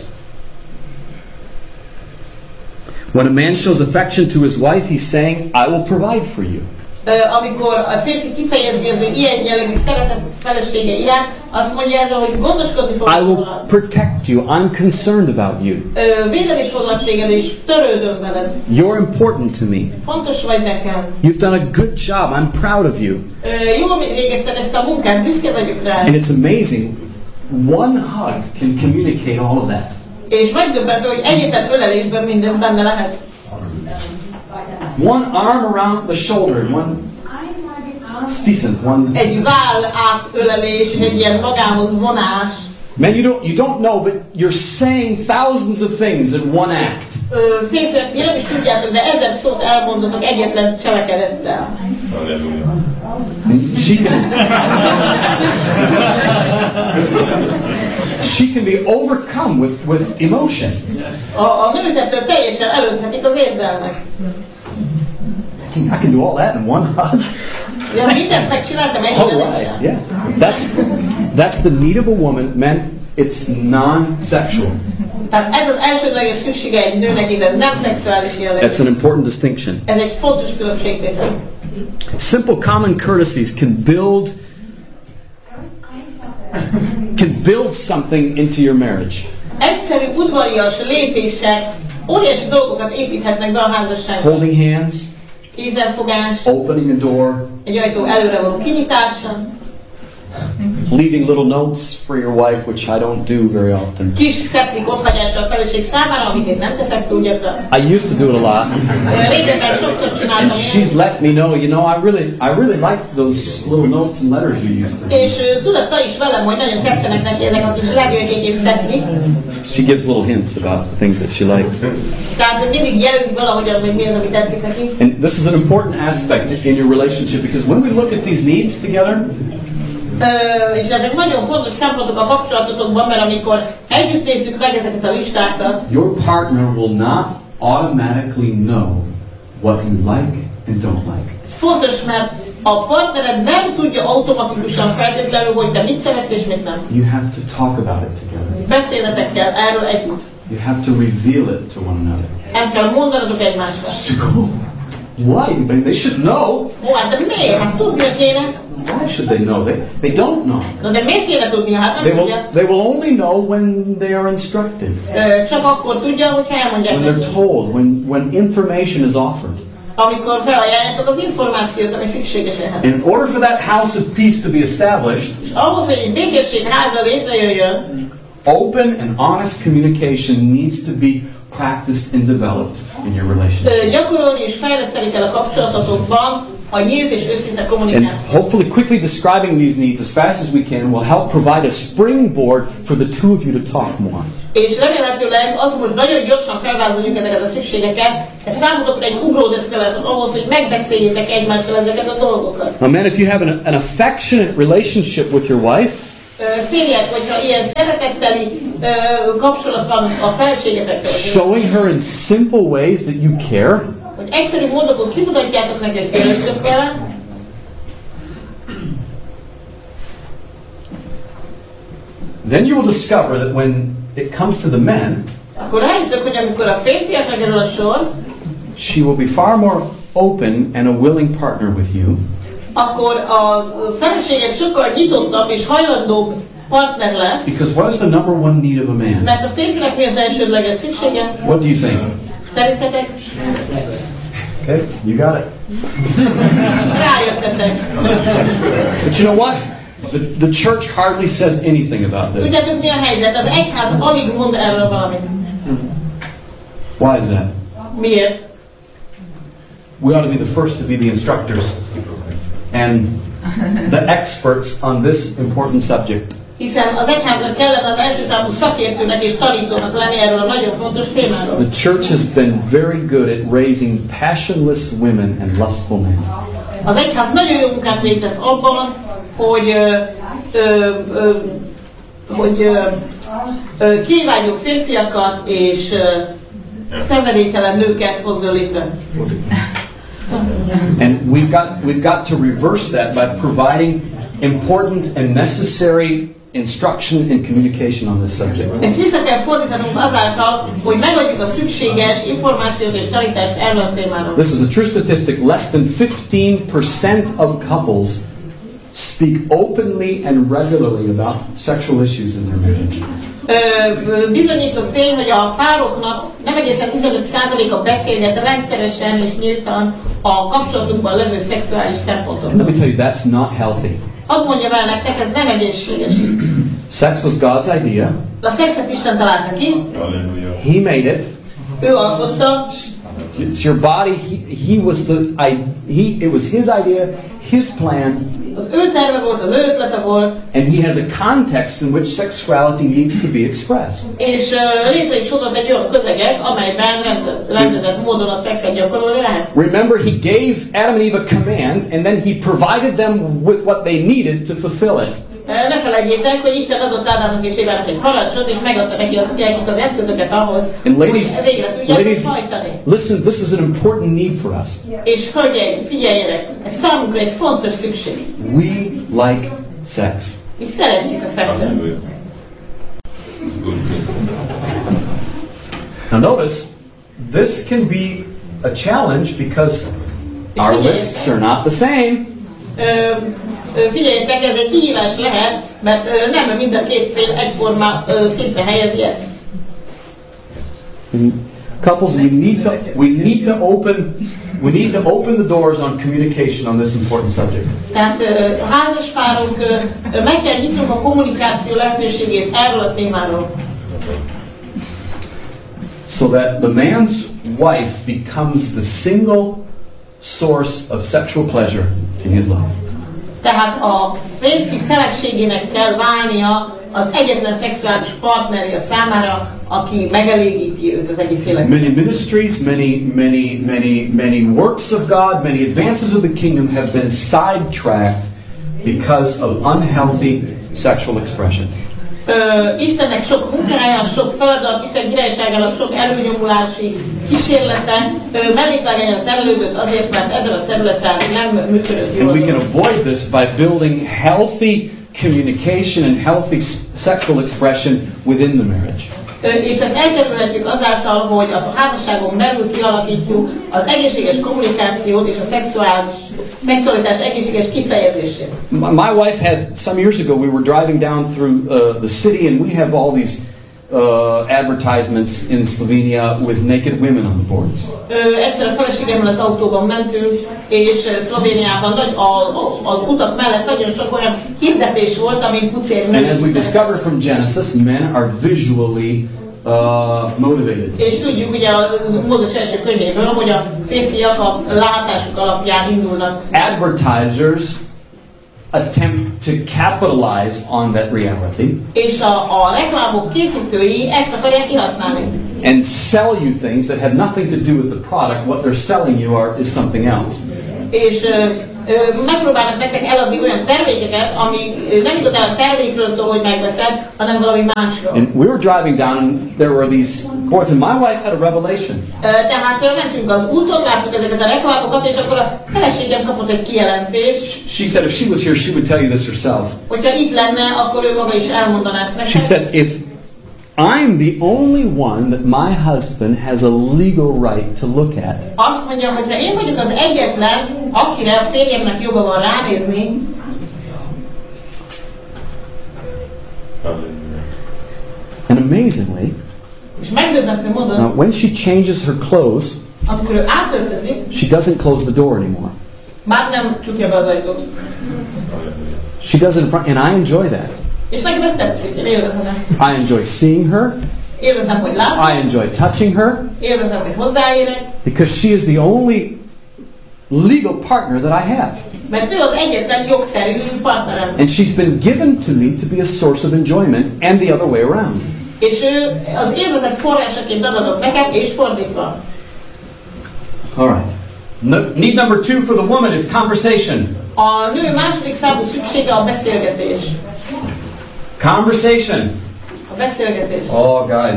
When a man shows affection to his wife, he's saying, I will provide for you. Amikor a férfi kifejezi az ő ilyen jellegű szeretet felesége iránt, azt mondja ezzel, hogy gondoskodni fog I will protect you. I'm concerned about you. Védeni foglak téged, és törődöm veled. You're important to me. Fontos vagy nekem. You've done a good job. I'm proud of you. Jól végezted ezt a munkát, büszke vagyok rá. And it's amazing. One hug can communicate all of that. És megdöbbentő, hogy egyetlen ölelésben mindez benne lehet. One arm around the shoulder, one it's decent, one. Egy váll átölelés, és egy ilyen magához vonás. Man, you don't you don't know, but you're saying thousands of things in one act. Férfiak, nem is tudjátok, de ezer szót elmondatok egyetlen cselekedettel. Halleluja. She can, she can be overcome with, with emotion. A, a nőt ettől teljesen elönthetik az érzelmek. I can do all that in one hug. Ja, mindezt megcsináltam egy right. Yeah. That's that's the need of a woman. Man, it's non-sexual. Tehát ez az elsődleges szüksége egy nőnek, de nem szexuális jellegű. That's an important distinction. Ez egy fontos különbségtétel. Simple common courtesies can build can build something into your marriage. Egyszerű udvarias lépések óriási dolgokat építhetnek be a házasságba. Holding hands, kézenfogás, opening a door, egy ajtó előre való kinyitása, leaving little notes for your wife, which I don't do very often. Kis szepszik otthagyásra a feleség számára, amit én nem teszek túl gyakran. I used to do it a lot. Régebben sokszor csináltam. And she's let me know, you know, I really, I really like those little notes and letters you used to. És tudatta is velem, hogy nagyon tetszenek neki ezek a kis levélkék és szetlik. She gives little hints about the things that she likes. Tehát mindig jelzi valahogyan, hogy mi az, ami tetszik neki. And this is an important aspect in your relationship, because when we look at these needs together, Uh, és ezek nagyon fontos szempontok a kapcsolatotokban, mert amikor együtt nézzük meg ezeket a listákat, your partner will not automatically know what you like and don't like. ez fontos, mert a partnered nem tudja automatikusan feltétlenül, hogy te mit szeretsz és mit nem. You have to talk about it together. Beszélnetek kell erről együtt. You have to reveal it to one another. Ezt kell mondanatok egymásnak. Why? They should know. Ó, hát de miért? Hát tudnia kéne. Why should they know? They, they don't know. Na de miért kéne tudnia? Hát nem They will, tudja. they will only know when they are instructed. Ö, Csak akkor tudja, hogyha elmondják When neki. they're told, when, when information is offered. Amikor felajánljátok az információt, ami szükséges ehhez. In order for that house of peace to be established, És ahhoz, hogy egy békesség háza létrejöjjön, open and honest communication needs to be practiced and developed in your relationship. ö, gyakorolni és fejleszteni kell a kapcsolatotokban a nyílt és őszinte And kommunikációt. hopefully quickly describing these needs as fast as we can will help provide a springboard for the two of you to talk more. És remélhetőleg az, most nagyon gyorsan felvázoljuk ezeket a szükségeket, ez számotokra egy ugródeszka lehet ahhoz, hogy megbeszéljétek egymással ezeket a dolgokat. Now, man, if you have an, an affectionate relationship with your wife, Ö, Férjek, hogyha ilyen szeretetteli ö, kapcsolat van a feleségetekkel, showing her in simple ways that you care, hogy egyszerű módokon kimutatjátok neki, hogy törődtök vele, then you will discover that when it comes to the men, akkor rájöttök, hogy amikor a férfiakra kerül a sor, she will be far more open and a willing partner with you, akkor a feleségek sokkal nyitottabb és hajlandóbb partner lesz, because what is the number one need of a man? mert a férfinak mi az elsődleges szüksége? What do you think? Szerintetek? Okay, you got it. Rájöttetek. But you know what? The, the church hardly says anything about this. Ugye ez mi a helyzet? Az egyház alig mond erről valamit. Why is that? Miért? We ought to be the first to be the instructors and the experts on this important subject. Hiszen az egyháznak kellene az első számú szakértőnek és tanítónak lenni erről a nagyon fontos témáról. The church has been very good at raising passionless women and lustful men. Az egyház nagyon jó munkát végzett abban, hogy, ö, ö, ö, hogy ö, ö, kívánjuk férfiakat és ö, szenvedélytelen nőket hozzon létre. And we've got, we've got to reverse that by providing important and necessary instruction and communication on this subject. Ezt vissza kell fordítanunk azáltal, hogy megadjuk a szükséges információt és tanítást erről a témáról. This is a true statistic. Less than fifteen percent of couples speak openly and regularly about sexual issues in their marriage. Ö, bizonyított tény, hogy a pároknak nem egészen tizenöt százaléka beszélget rendszeresen és nyíltan a kapcsolatunkban levő szexuális szempontokról. Let me tell you, that's not healthy. Hadd mondjam el nektek, ez nem egészséges. Sex was God's idea. A szexet Isten találta ki, Hallelujah. He made it. ő alkotta, It's your body. He, he was the. I, he. It was His idea, His plan, az ő terve volt, az ő ötlete volt, and He has a context in which sexuality needs to be expressed. és uh, létre is hozott egy olyan közeget, amelyben rendezett, rendezett módon a szexet gyakorolni lehet. Remember, He gave Adam and Eve a command, and then He provided them with what they needed to fulfill it. Ne felejtjétek, hogy Isten adott Ádámnak és Évának egy parancsot, és megadta neki az, nekik az eszközöket ahhoz, And ladies, hogy végre tudják ladies, ezt hajtani. listen, this is an important need for us. És hölgyeim, figyeljenek, ez számunkra egy fontos szükség. We like sex. Mi szeretjük a szexet. Hallelujah. Now notice, this can be a challenge because our lists are not the same. Ö, ö, figyeljetek, ez egy kihívás lehet, mert ö, nem mind a két fél egyforma ö, szintre helyezi ezt. Couples, we need to we need to open we need to open the doors on communication on this important subject. Tehát ö, házas párok, ö, ö, meg kell nyitnunk a kommunikáció lehetőségét erről a témáról. So that the man's wife becomes the single source of sexual pleasure in his life. Tehát a férfi feleségének kell válnia az egyetlen szexuális partnerje számára, aki megelégíti őt az egész életben. Many ministries, many, many, many, many works of God, many advances of the kingdom have been sidetracked because of unhealthy sexual expression. Ö, Istennek sok munkája, sok feladat, Isten királyságának sok előnyomulási kísérlete, mellékvágányon terülődött azért, mert ezen a területen nem működött jól. And we can avoid this by building healthy communication and healthy s- sexual expression within the marriage. És ezt elkerülhetjük azáltal, hogy a házasságon belül kialakítjuk az egészséges kommunikációt és a szexuális, szexualitás egészséges kifejezését. My wife had, some years ago, we were driving down through uh, the city and we have all these uh, advertisements in Slovenia with naked women on the boards. Egyszer a feleségemmel az autóban mentünk, és Szlovéniában nagy, a, a, az utak mellett nagyon sok olyan hirdetés volt, amin pucér nők. And as we discovered from Genesis, men are visually uh, motivated. És tudjuk ugye a Mózes első könyvéből, hogy a férfiak a látásuk alapján indulnak. Advertisers attempt to capitalize on that reality. És a, a reklámok készítői ezt akarják kihasználni. And sell you things that have nothing to do with the product. What they're selling you are is something else. És ö, ö, megpróbálnak nektek eladni olyan termékeket, ami nem igazán a termékről szól, hogy megveszed, hanem valami másról. And we were driving down and there were these boards and my wife had a revelation. Ö, tehát mentünk az úton, láttuk ezeket a reklámokat, és akkor a feleségem kapott egy kijelentést. She said if she was here, she would tell you this herself. Hogyha itt lenne, akkor ő maga is elmondaná ezt nekem. She said if I'm the only one that my husband has a legal right to look at. Azt mondja, hogy ha én vagyok az egyetlen, akire a férjemnek joga van ránézni. And amazingly, és megdöbbentő módon, now, when she changes her clothes, amikor ő átöltözik, she doesn't close the door anymore. már nem csukja be az ajtót. She does it in front, and I enjoy that. És nekem ez tetszik, én élvezem ezt. I enjoy seeing her. Élvezem, hogy látom. I enjoy touching her. Élvezem, hogy hozzáérek. Because she is the only legal partner that I have. Mert ő az egyetlen jogszerű partnerem. And she's been given to me to be a source of enjoyment and the other way around. És ő az élvezet forrásaként adott nekem, és fordítva. All right. No, need number two for the woman is conversation. A nő második számú szüksége a beszélgetés. Conversation. A beszélgetés. Oh, guys.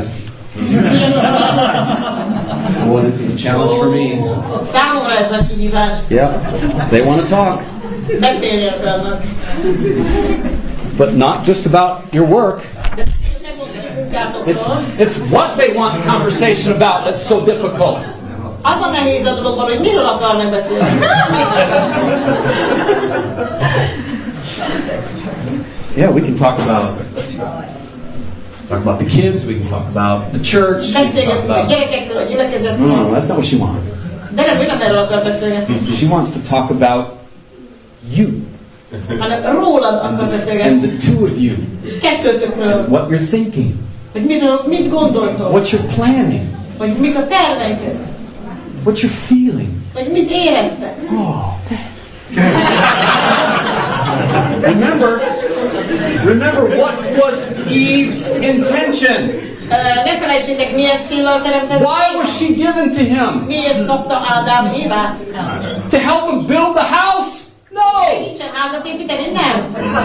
Boy, this is a challenge for me. Számomra ez nagy kihívás. Yeah, they want to talk. Beszélni akarnak. But not just about your work. It's, it's what they want conversation about that's so difficult. Az a nehéz a dologban, hogy miről akarnak beszélni. Yeah, we can talk about talk about the kids. We can talk about the church. We can talk about, no, no, that's not what she wants. De nem, ő nem erről akar beszélgetni. She wants to talk about you Hanem rólad akar beszélgetni. and the two of you. És kettőtökről. What you're thinking. Hogy miről, mit gondoltok. What you're planning. Hogy mik a terveitek. What you're feeling. Hogy mit éreztek. Oh. remember, remember what was Eve's intention? Uh, ne felejtsétek, milyen céllal teremtett. Why was she given to him? Miért kapta Ádám Évát? To help him build the house? No. Nincsen házat építeni? Nem.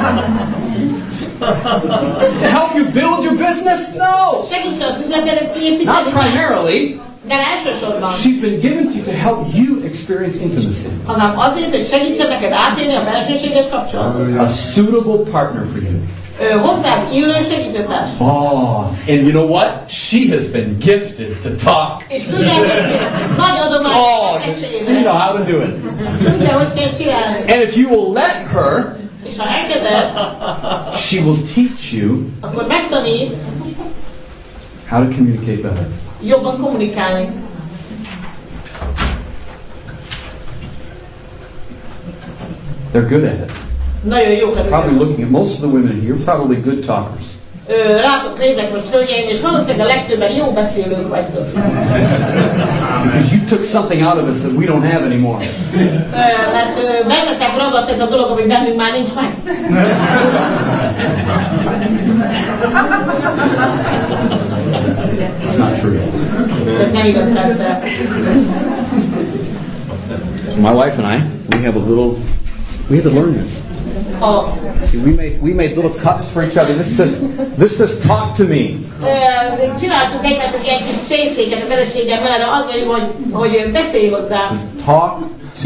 To help you build your business? No. Segítsen az üzletedet kiépíteni? Not primarily. De elsősorban. She's been given to you to help you experience intimacy. Hanem azért, hogy segítsen neked átélni a belsőséges kapcsolatot. A suitable partner for you. Ő hozzád illő segítőtárs. Oh, and you know what? She has been gifted to talk. És tudjátok, nagy adomány Oh, you know how to do it. tudja, hogy kell csinálni. And if you will let her, És ha elkezded, she will teach you akkor megtanít how to communicate better. jobban kommunikálni. They're good at it. Nagyon jók a Probably looking at most of the women here, probably good talkers. Ö, rátok nézek most, hölgyeim, és valószínűleg a legtöbben jó beszélők vagytok. Because you took something out of us that we don't have anymore. Ö, mert ö, bennetek ragadt ez a dolog, ami bennünk már nincs meg. It's not true. Ez nem igaz, persze. My wife and I, we have a little, we had to learn this. A, See, we made we made little cups for each other. This says this says talk to me. ö, csináltunk egymásnak egy kis csészéket a feleségemmel, erre az vagyunk, hogy, hogy beszélj hozzám. It says talk to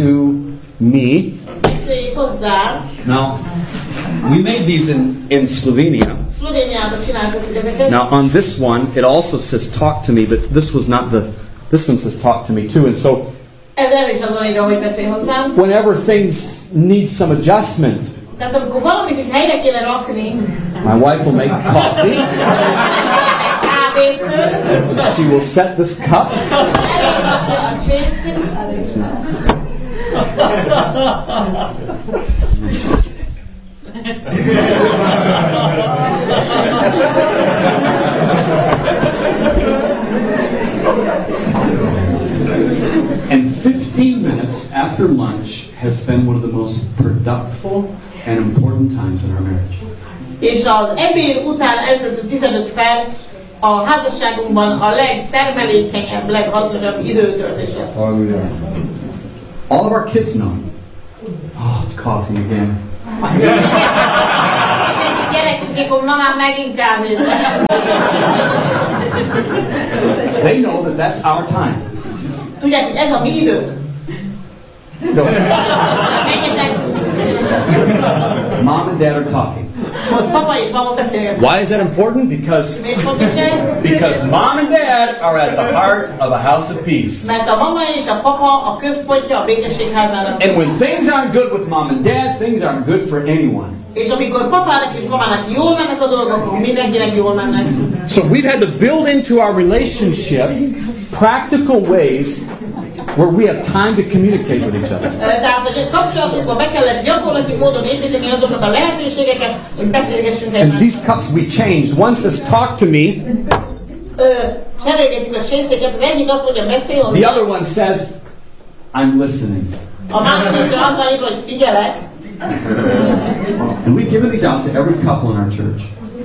me. Beszélj hozzám. Now, we made these in in Slovenia. Now on this one, it also says talk to me, but this was not the, this one says talk to me too. And so, whenever things need some adjustment, my wife will make coffee. She will set this cup. And fifteen minutes after lunch has been one of the most productive and important times in our marriage. És az ebéd után eltöltött tizenöt perc a házasságunkban a legtermelékenyebb, leggazdagosabb időtöltés. All of our kids know. Oh, it's coffee again. They know that that's our time. Tudják, hogy ez a mi idő. No. Mom and Dad are talking. Why is that important? Because, because Mom and Dad are at the heart of a house of peace. And when things aren't good with Mom and Dad, things aren't good for anyone. So we've had to build into our relationship practical ways where we have time to communicate with each other. And these cups we changed. One says, talk to me. The other one says, I'm listening. And we've given these out to every couple in our church.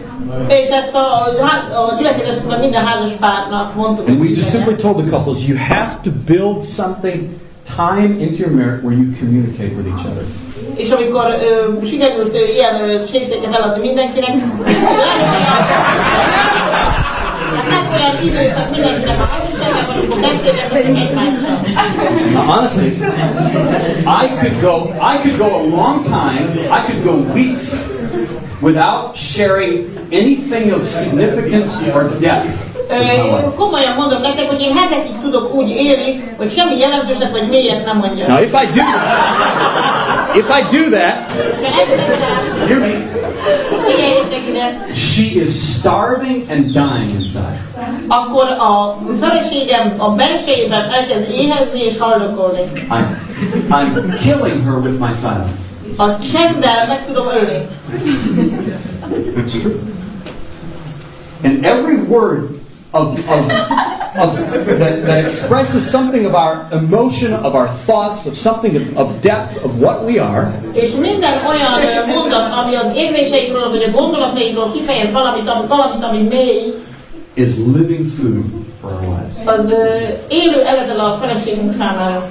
And we just simply told the couples, you have to build something, time into your marriage where you communicate with each other. És amikor uh, sikerült uh, ilyen csészéket eladni mindenkinek, olyan időszak mindenkinek a házasságában, amikor beszélgetünk egymással. Now honestly, I could go, I could go a long time, I could go weeks without sharing anything of significance or depth. Komolyan mondom nektek, hogy én hetekig tudok úgy élni, hogy semmi jelentőset vagy mélyet nem mondjak. Now if I do if I do that, hear me. She is starving and dying inside. Akkor a feleségem a belsejében elkezd éhezni és haldokolni. I'm, I'm killing her with my silence. A csenddel meg tudom ölni. And every word of, of, of that, that expresses something of our emotion, of our thoughts, of something of, of depth of what we are. És minden olyan mondat, ami az érzéseikről vagy a gondolataikról kifejez valamit, valamit, ami mély, is living food for our lives. Az uh, élő eledel a feleségünk számára.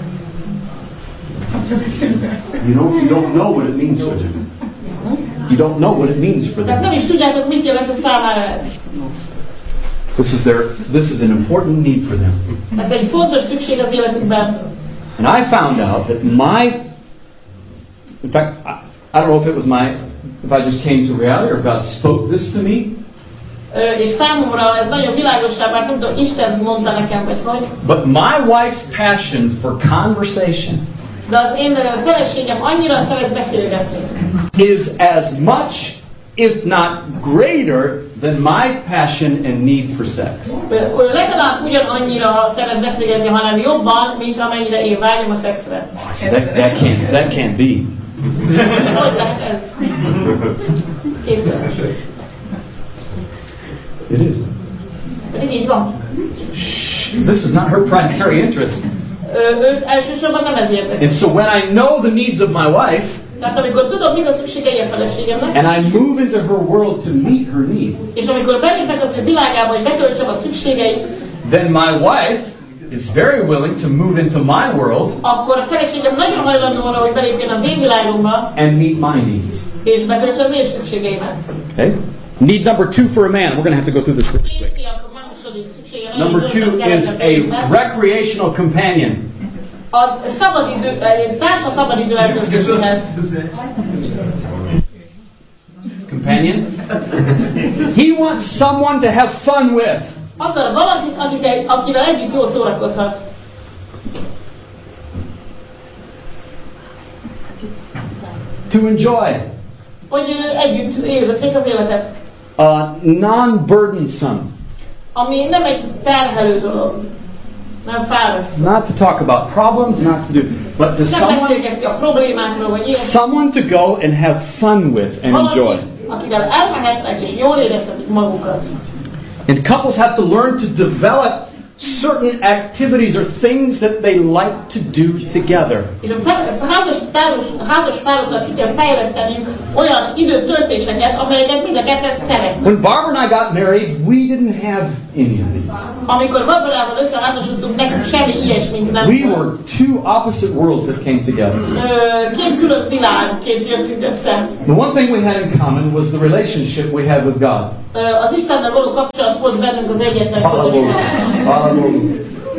You don't, you don't know what it means for them. You don't know what it means for them. Nem is tudjátok, mit jelent a számára ez. This is their. This is an important need for them. Ez egy fontos szükség az életükben. And I found out that my, in fact, I, I don't know if it was my, if I just came to reality or God spoke this to me. És számomra ez nagyon világossá vált, nem tudom, Isten mondta nekem, vagy hogy. But my wife's passion for conversation. De az én feleségem annyira szeret beszélgetni. Is as much, if not greater, than my passion and need for sex. Legalább ugyanannyira szeret beszélgetni, hanem jobban, mint amennyire én vágyom a szexre. That, that can't, that can't be. Hogy lehet ez? Képtelen. It is. Pedig így van. Shh, this is not her primary interest. Őt elsősorban nem ez érdekli. And so when I know the needs of my wife, tehát amikor tudom, mi a szükségei a feleségemnek, and I move into her world to meet her need, és amikor belépek az ő világába, hogy betöltsem a szükségeit, then my wife is very willing to move into my world, akkor a feleségem nagyon hajlandó arra, hogy belépjen az én világomba, and meet my needs. És betöltse az én szükségeimet. Okay? Need number two for a man. We're going to have to go through this real quick. Number two is a recreational companion. A szabadidő, társa szabadidő eltöltéséhez. companion. He wants someone to have fun with. Akar valakit, akit, akivel együtt jól szórakozhat. To enjoy. Hogy együtt élvezzék az életet. Uh, non-burdensome. Ami nem egy terhelő dolog. Nem fárasztó. Not to talk about problems, not to do, but to Nem someone, beszélgetni a problémákról, vagy ilyen. someone to go and have fun with and enjoy. Valaki, akivel elmehetnek és jól érezhetik magukat. And couples have to learn to develop certain activities or things that they like to do together. És a házas táros, házas párosnak ki kell fejleszteni olyan időtöltéseket, amelyeket mind a ketten szeretnek. When Barbara and I got married, we didn't have any of these. Amikor Barbarával összeházasodtunk, nekünk semmi ilyesmit nem We volt. were two opposite worlds that came together. Ö, Két külön világként jöttünk össze. The one thing we had in common was the relationship we had with God. Ö, Az Istennel való kapcsolat volt bennünk az egyetlen Hallelujah. közös. Hallelujah.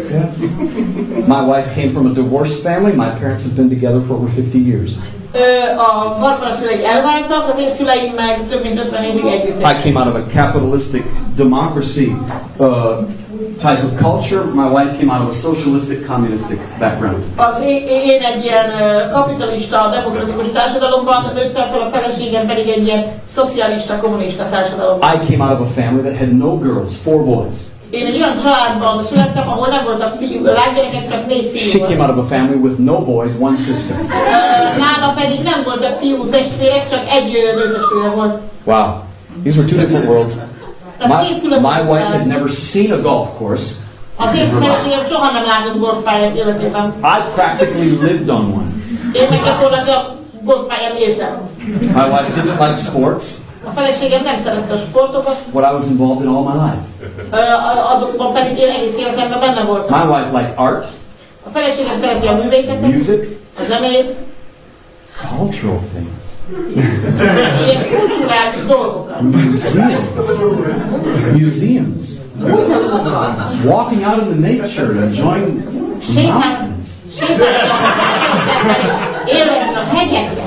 My wife came from a divorced family. My parents have been together for over fifty years. Ö, A Barbara szülei elváltak, az én szüleim meg több mint ötven évig együtt. I came out of a capitalistic democracy uh, type of culture. My wife came out of a socialistic communistic background. Az én, én egy ilyen ö, kapitalista, demokratikus társadalomban nőttem fel, a feleségem pedig egy ilyen szocialista, kommunista társadalomban. I came out of a family that had no girls, four boys. Én egy olyan családban születtem, ahol nem voltak fiú, lánygyerekek, csak négy fiú She volt. came out of a family with no boys, one sister. Ö, Nála pedig nem voltak fiú testvérek, csak egy nőtestvére volt. Wow. These were two different worlds. My, my wife had never seen a golf course. Az én feleségem soha nem látott golfpályát életében. I practically lived on one. Én meg gyakorlatilag golfpályán éltem. My wife didn't like sports. A feleségem nem szerette a sportokat, What I was involved in all my life. ö, azokban pedig én egész életemben benne voltam. My wife liked art, A feleségem szereti a művészetet, music, a zenét, cultural things, ilyen kulturális dolgokat. museums, museums, walking out in the nature, enjoying mountains. Élvezni a hegyeket.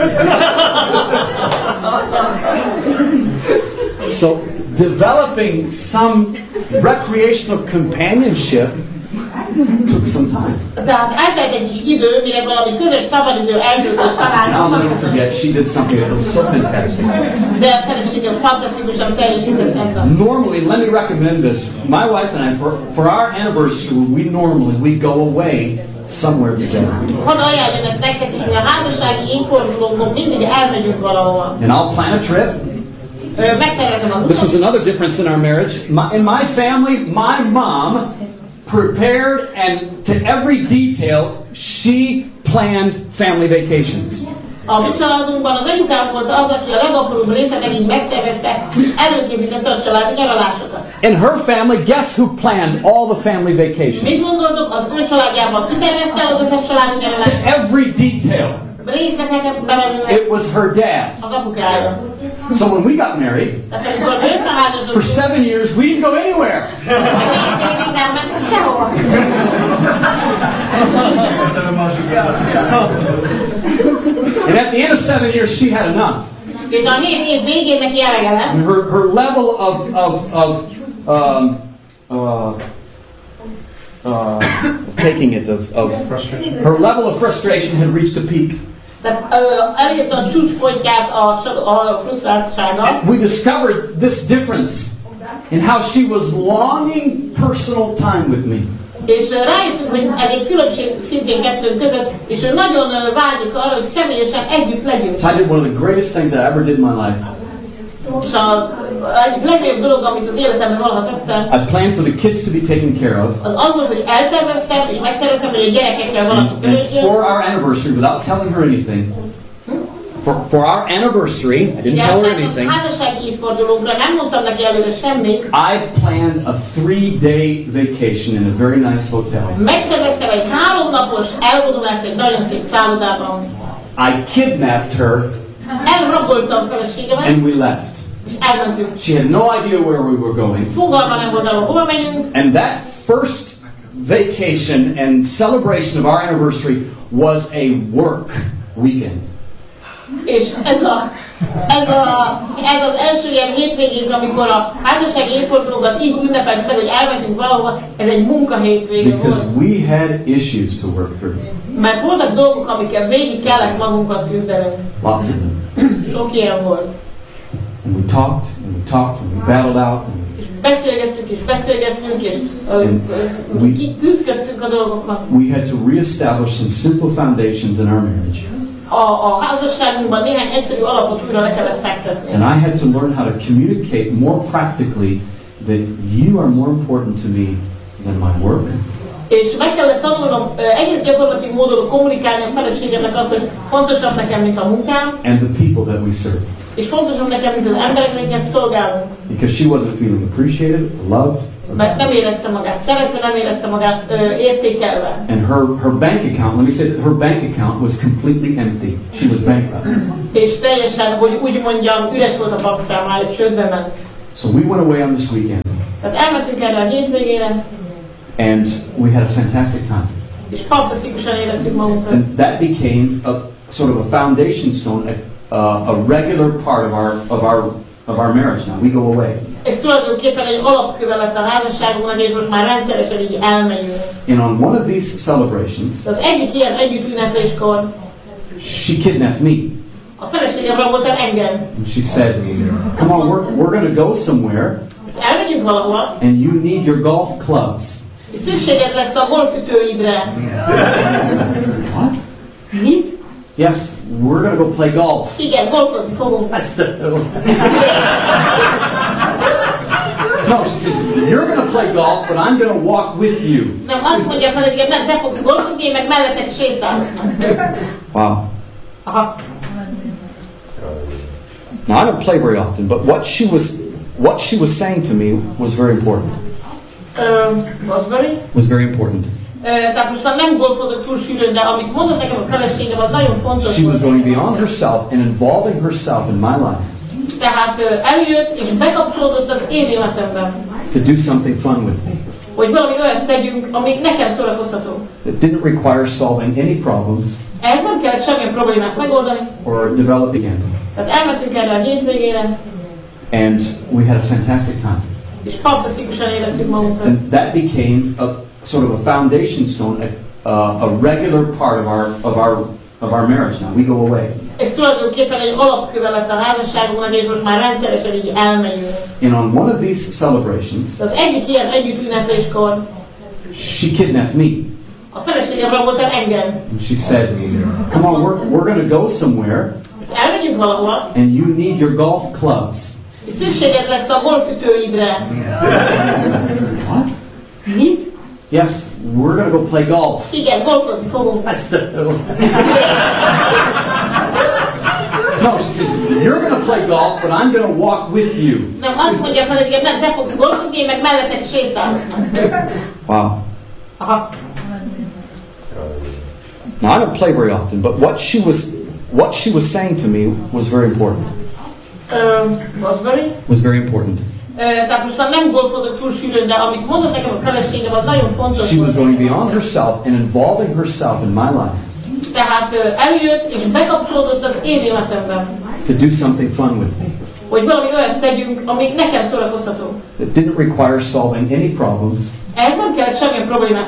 So developing some recreational companionship took some time. Tehát eltelt egy kis idő, mire valami közös szabadidő eltöltést And I'll találtunk. never forget, she did something that was so fantastic. De a feleségem fantasztikusan teljesített ezt a... Normally, let me recommend this. My wife and I, for, for our anniversary, we normally, we go away somewhere together. Hadd ajánljam ezt nektek is, hogy a házassági évfordulónkon mindig elmegyünk valahova. And I'll plan a trip. Ö, Megtervezem az This was utat. another difference in our marriage. My, in my family, my mom prepared and to every detail, she planned family vacations. A mi családunkban az anyukám volt az, aki a legapróbb részletekig megtervezte, és előkészítette a családi nyaralásokat. In her family, guess who planned all the family Mit vacations? gondoltok, az ő családjában kitervezte az összes családi To nyaralásokat? every detail. Részleteket bemenően It was her dad. az apukája. So when we got married, Tehát amikor mi összeházasodtunk, for seven years, we didn't go anywhere. egész évig nem mentünk sehova. And at the end of seven years, she had enough. És a hét év végén neki elege lett. And her, her level of, of, of um, uh, uh, taking it, of, of her level of frustration had reached a peak. Tehát ö, elérte a csúcspontját a, a frusztráltsága. We discovered this difference in how she was longing personal time with me. És ö, rájöttünk, hogy ez egy különbség szintén kettőnk között, és ő nagyon ö, vágyik arra, hogy személyesen együtt legyünk. So I did one of the greatest things I ever did in my life. És a egyik legnagyobb dolog, amit az életemben valaha tettem, I planned for the kids to be taken care of. az az volt, hogy elterveztem, és megszerveztem, hogy a gyerekekkel valaki And körösjön. for our anniversary, without telling her anything, for, for our anniversary, I didn't tell her anything, Házassági évfordulónkra nem mondtam neki előre semmit. I planned a three-day vacation in a very nice hotel. Megszerveztem egy háromnapos elvonulást egy nagyon szép szállodában. I kidnapped her Elraboltam feleségemet, and we left. és elmentünk. She had no idea where we were going. Fogalma nem volt arról, hova megyünk. And that first vacation and celebration of our anniversary was a work weekend. És ez a Ez, a, ez az első ilyen hétvégén, amikor a házassági évfordulókat így ünnepeljük meg, hogy elmentünk valahova, ez egy munkahétvége volt. Because we had issues to work through. Mert voltak dolgok, amikkel végig kellett magunkat küzdenünk. Lots of them. Sok ilyen volt. And we talked, and we talked, and we battled out. And És beszélgettünk, és beszélgettünk, és uh, küzdöttünk a dolgokat. we had to reestablish some simple foundations in our marriage. A, a házasságunkban néhány egyszerű alapot újra le kellett fektetni. And I had to learn how to communicate more practically that you are more important to me than my work. És meg kellett tanulnom uh, egész gyakorlati módon kommunikálni a feleségemnek azt, hogy fontosabb nekem, mint a munkám. And the people that we serve. És fontosabb nekem, mint az emberek, amiket szolgálunk. Because she wasn't feeling appreciated, loved. Mert nem érezte magát szeretve, nem érezte magát uh, értékelve. And her, her bank account, let me say that her bank account was completely empty. She was bankrupt. És teljesen, hogy úgy mondjam, üres volt a bankszámája, csődbe ment. So we went away on this weekend. Tehát elmentünk erre a hétvégére. And we had a fantastic time. És fantasztikusan éreztük magunkat. And that became a sort of a foundation stone, a, uh, a regular part of our, of our, of our marriage now. We go away. Ez tulajdonképpen egy alapköve lett a házasságunknak, és most már rendszeresen így elmegyünk. And on one of these celebrations, Az egyik ilyen együtt ünnepléskor she kidnapped me. a feleségem rabolt el engem. And she said, come on, we're, we're going to go somewhere, Elmegyünk valahol, and you need your golf clubs. és szükséged lesz a golfütőidre. What? Mit? Yes, we're going to go play golf. Igen, golfozni fogunk. No, she said, you're going to play golf, but I'm going to walk with you. Nem, azt mondja a feleségem, nem, te fogsz golfozni, én meg mellettek sétálok. Wow. Aha. Now, I don't play very often, but what she was, what she was saying to me was very important. Um, was very? Was very important. Uh, tehát most már nem golfozok túl sűrűn, de amit mondott nekem a feleségem, az nagyon fontos. She was going beyond herself and involving herself in my life. Tehát uh, eljött és bekapcsolódott az én életemben. To do something fun with me. Hogy valami olyat tegyünk, ami nekem szórakoztató. It didn't require solving any problems Ez nem kellett semmilyen problémát megoldani. or developing any. Tehát elmentünk erre a hétvégére, And we had a fantastic time. és fantasztikusan éreztük magunkat. And that became a sort of a foundation stone, a, uh, a regular part of our, of our, of our marriage now. We go away. Ez tulajdonképpen egy alapköve lett a házasságunknak, és most már rendszeresen így elmegyünk. And on one of these celebrations, Az egyik ilyen együtt ünnepléskor she kidnapped me. a feleségem rabolt el engem. And she said, come on, we're, we're going to go somewhere, Elmegyünk valahol, and you need your golf clubs. és szükséged lesz a golfütőidre. What? Mit? Yes, we're going to go play golf. Igen, golfozni fogunk. No, she said, you're going to play golf, but I'm going to walk with you. Nem, azt mondja a feleségem, nem, te fogsz golfozni, én meg mellettek sétálok. Wow. Aha. Now, I don't play very often, but what she was, what she was saying to me was very important. Um, was very? Was very important. Uh, tehát most már nem golfozok túl sűrűn, de amit mondott nekem a feleségem, az nagyon fontos. She was going beyond herself and involving herself in my life. Tehát uh, eljött és bekapcsolódott az én életemben. To do something fun with me. Hogy valami olyat tegyünk, ami nekem szórakoztató. It didn't require solving any problems Ez nem kellett semmilyen problémát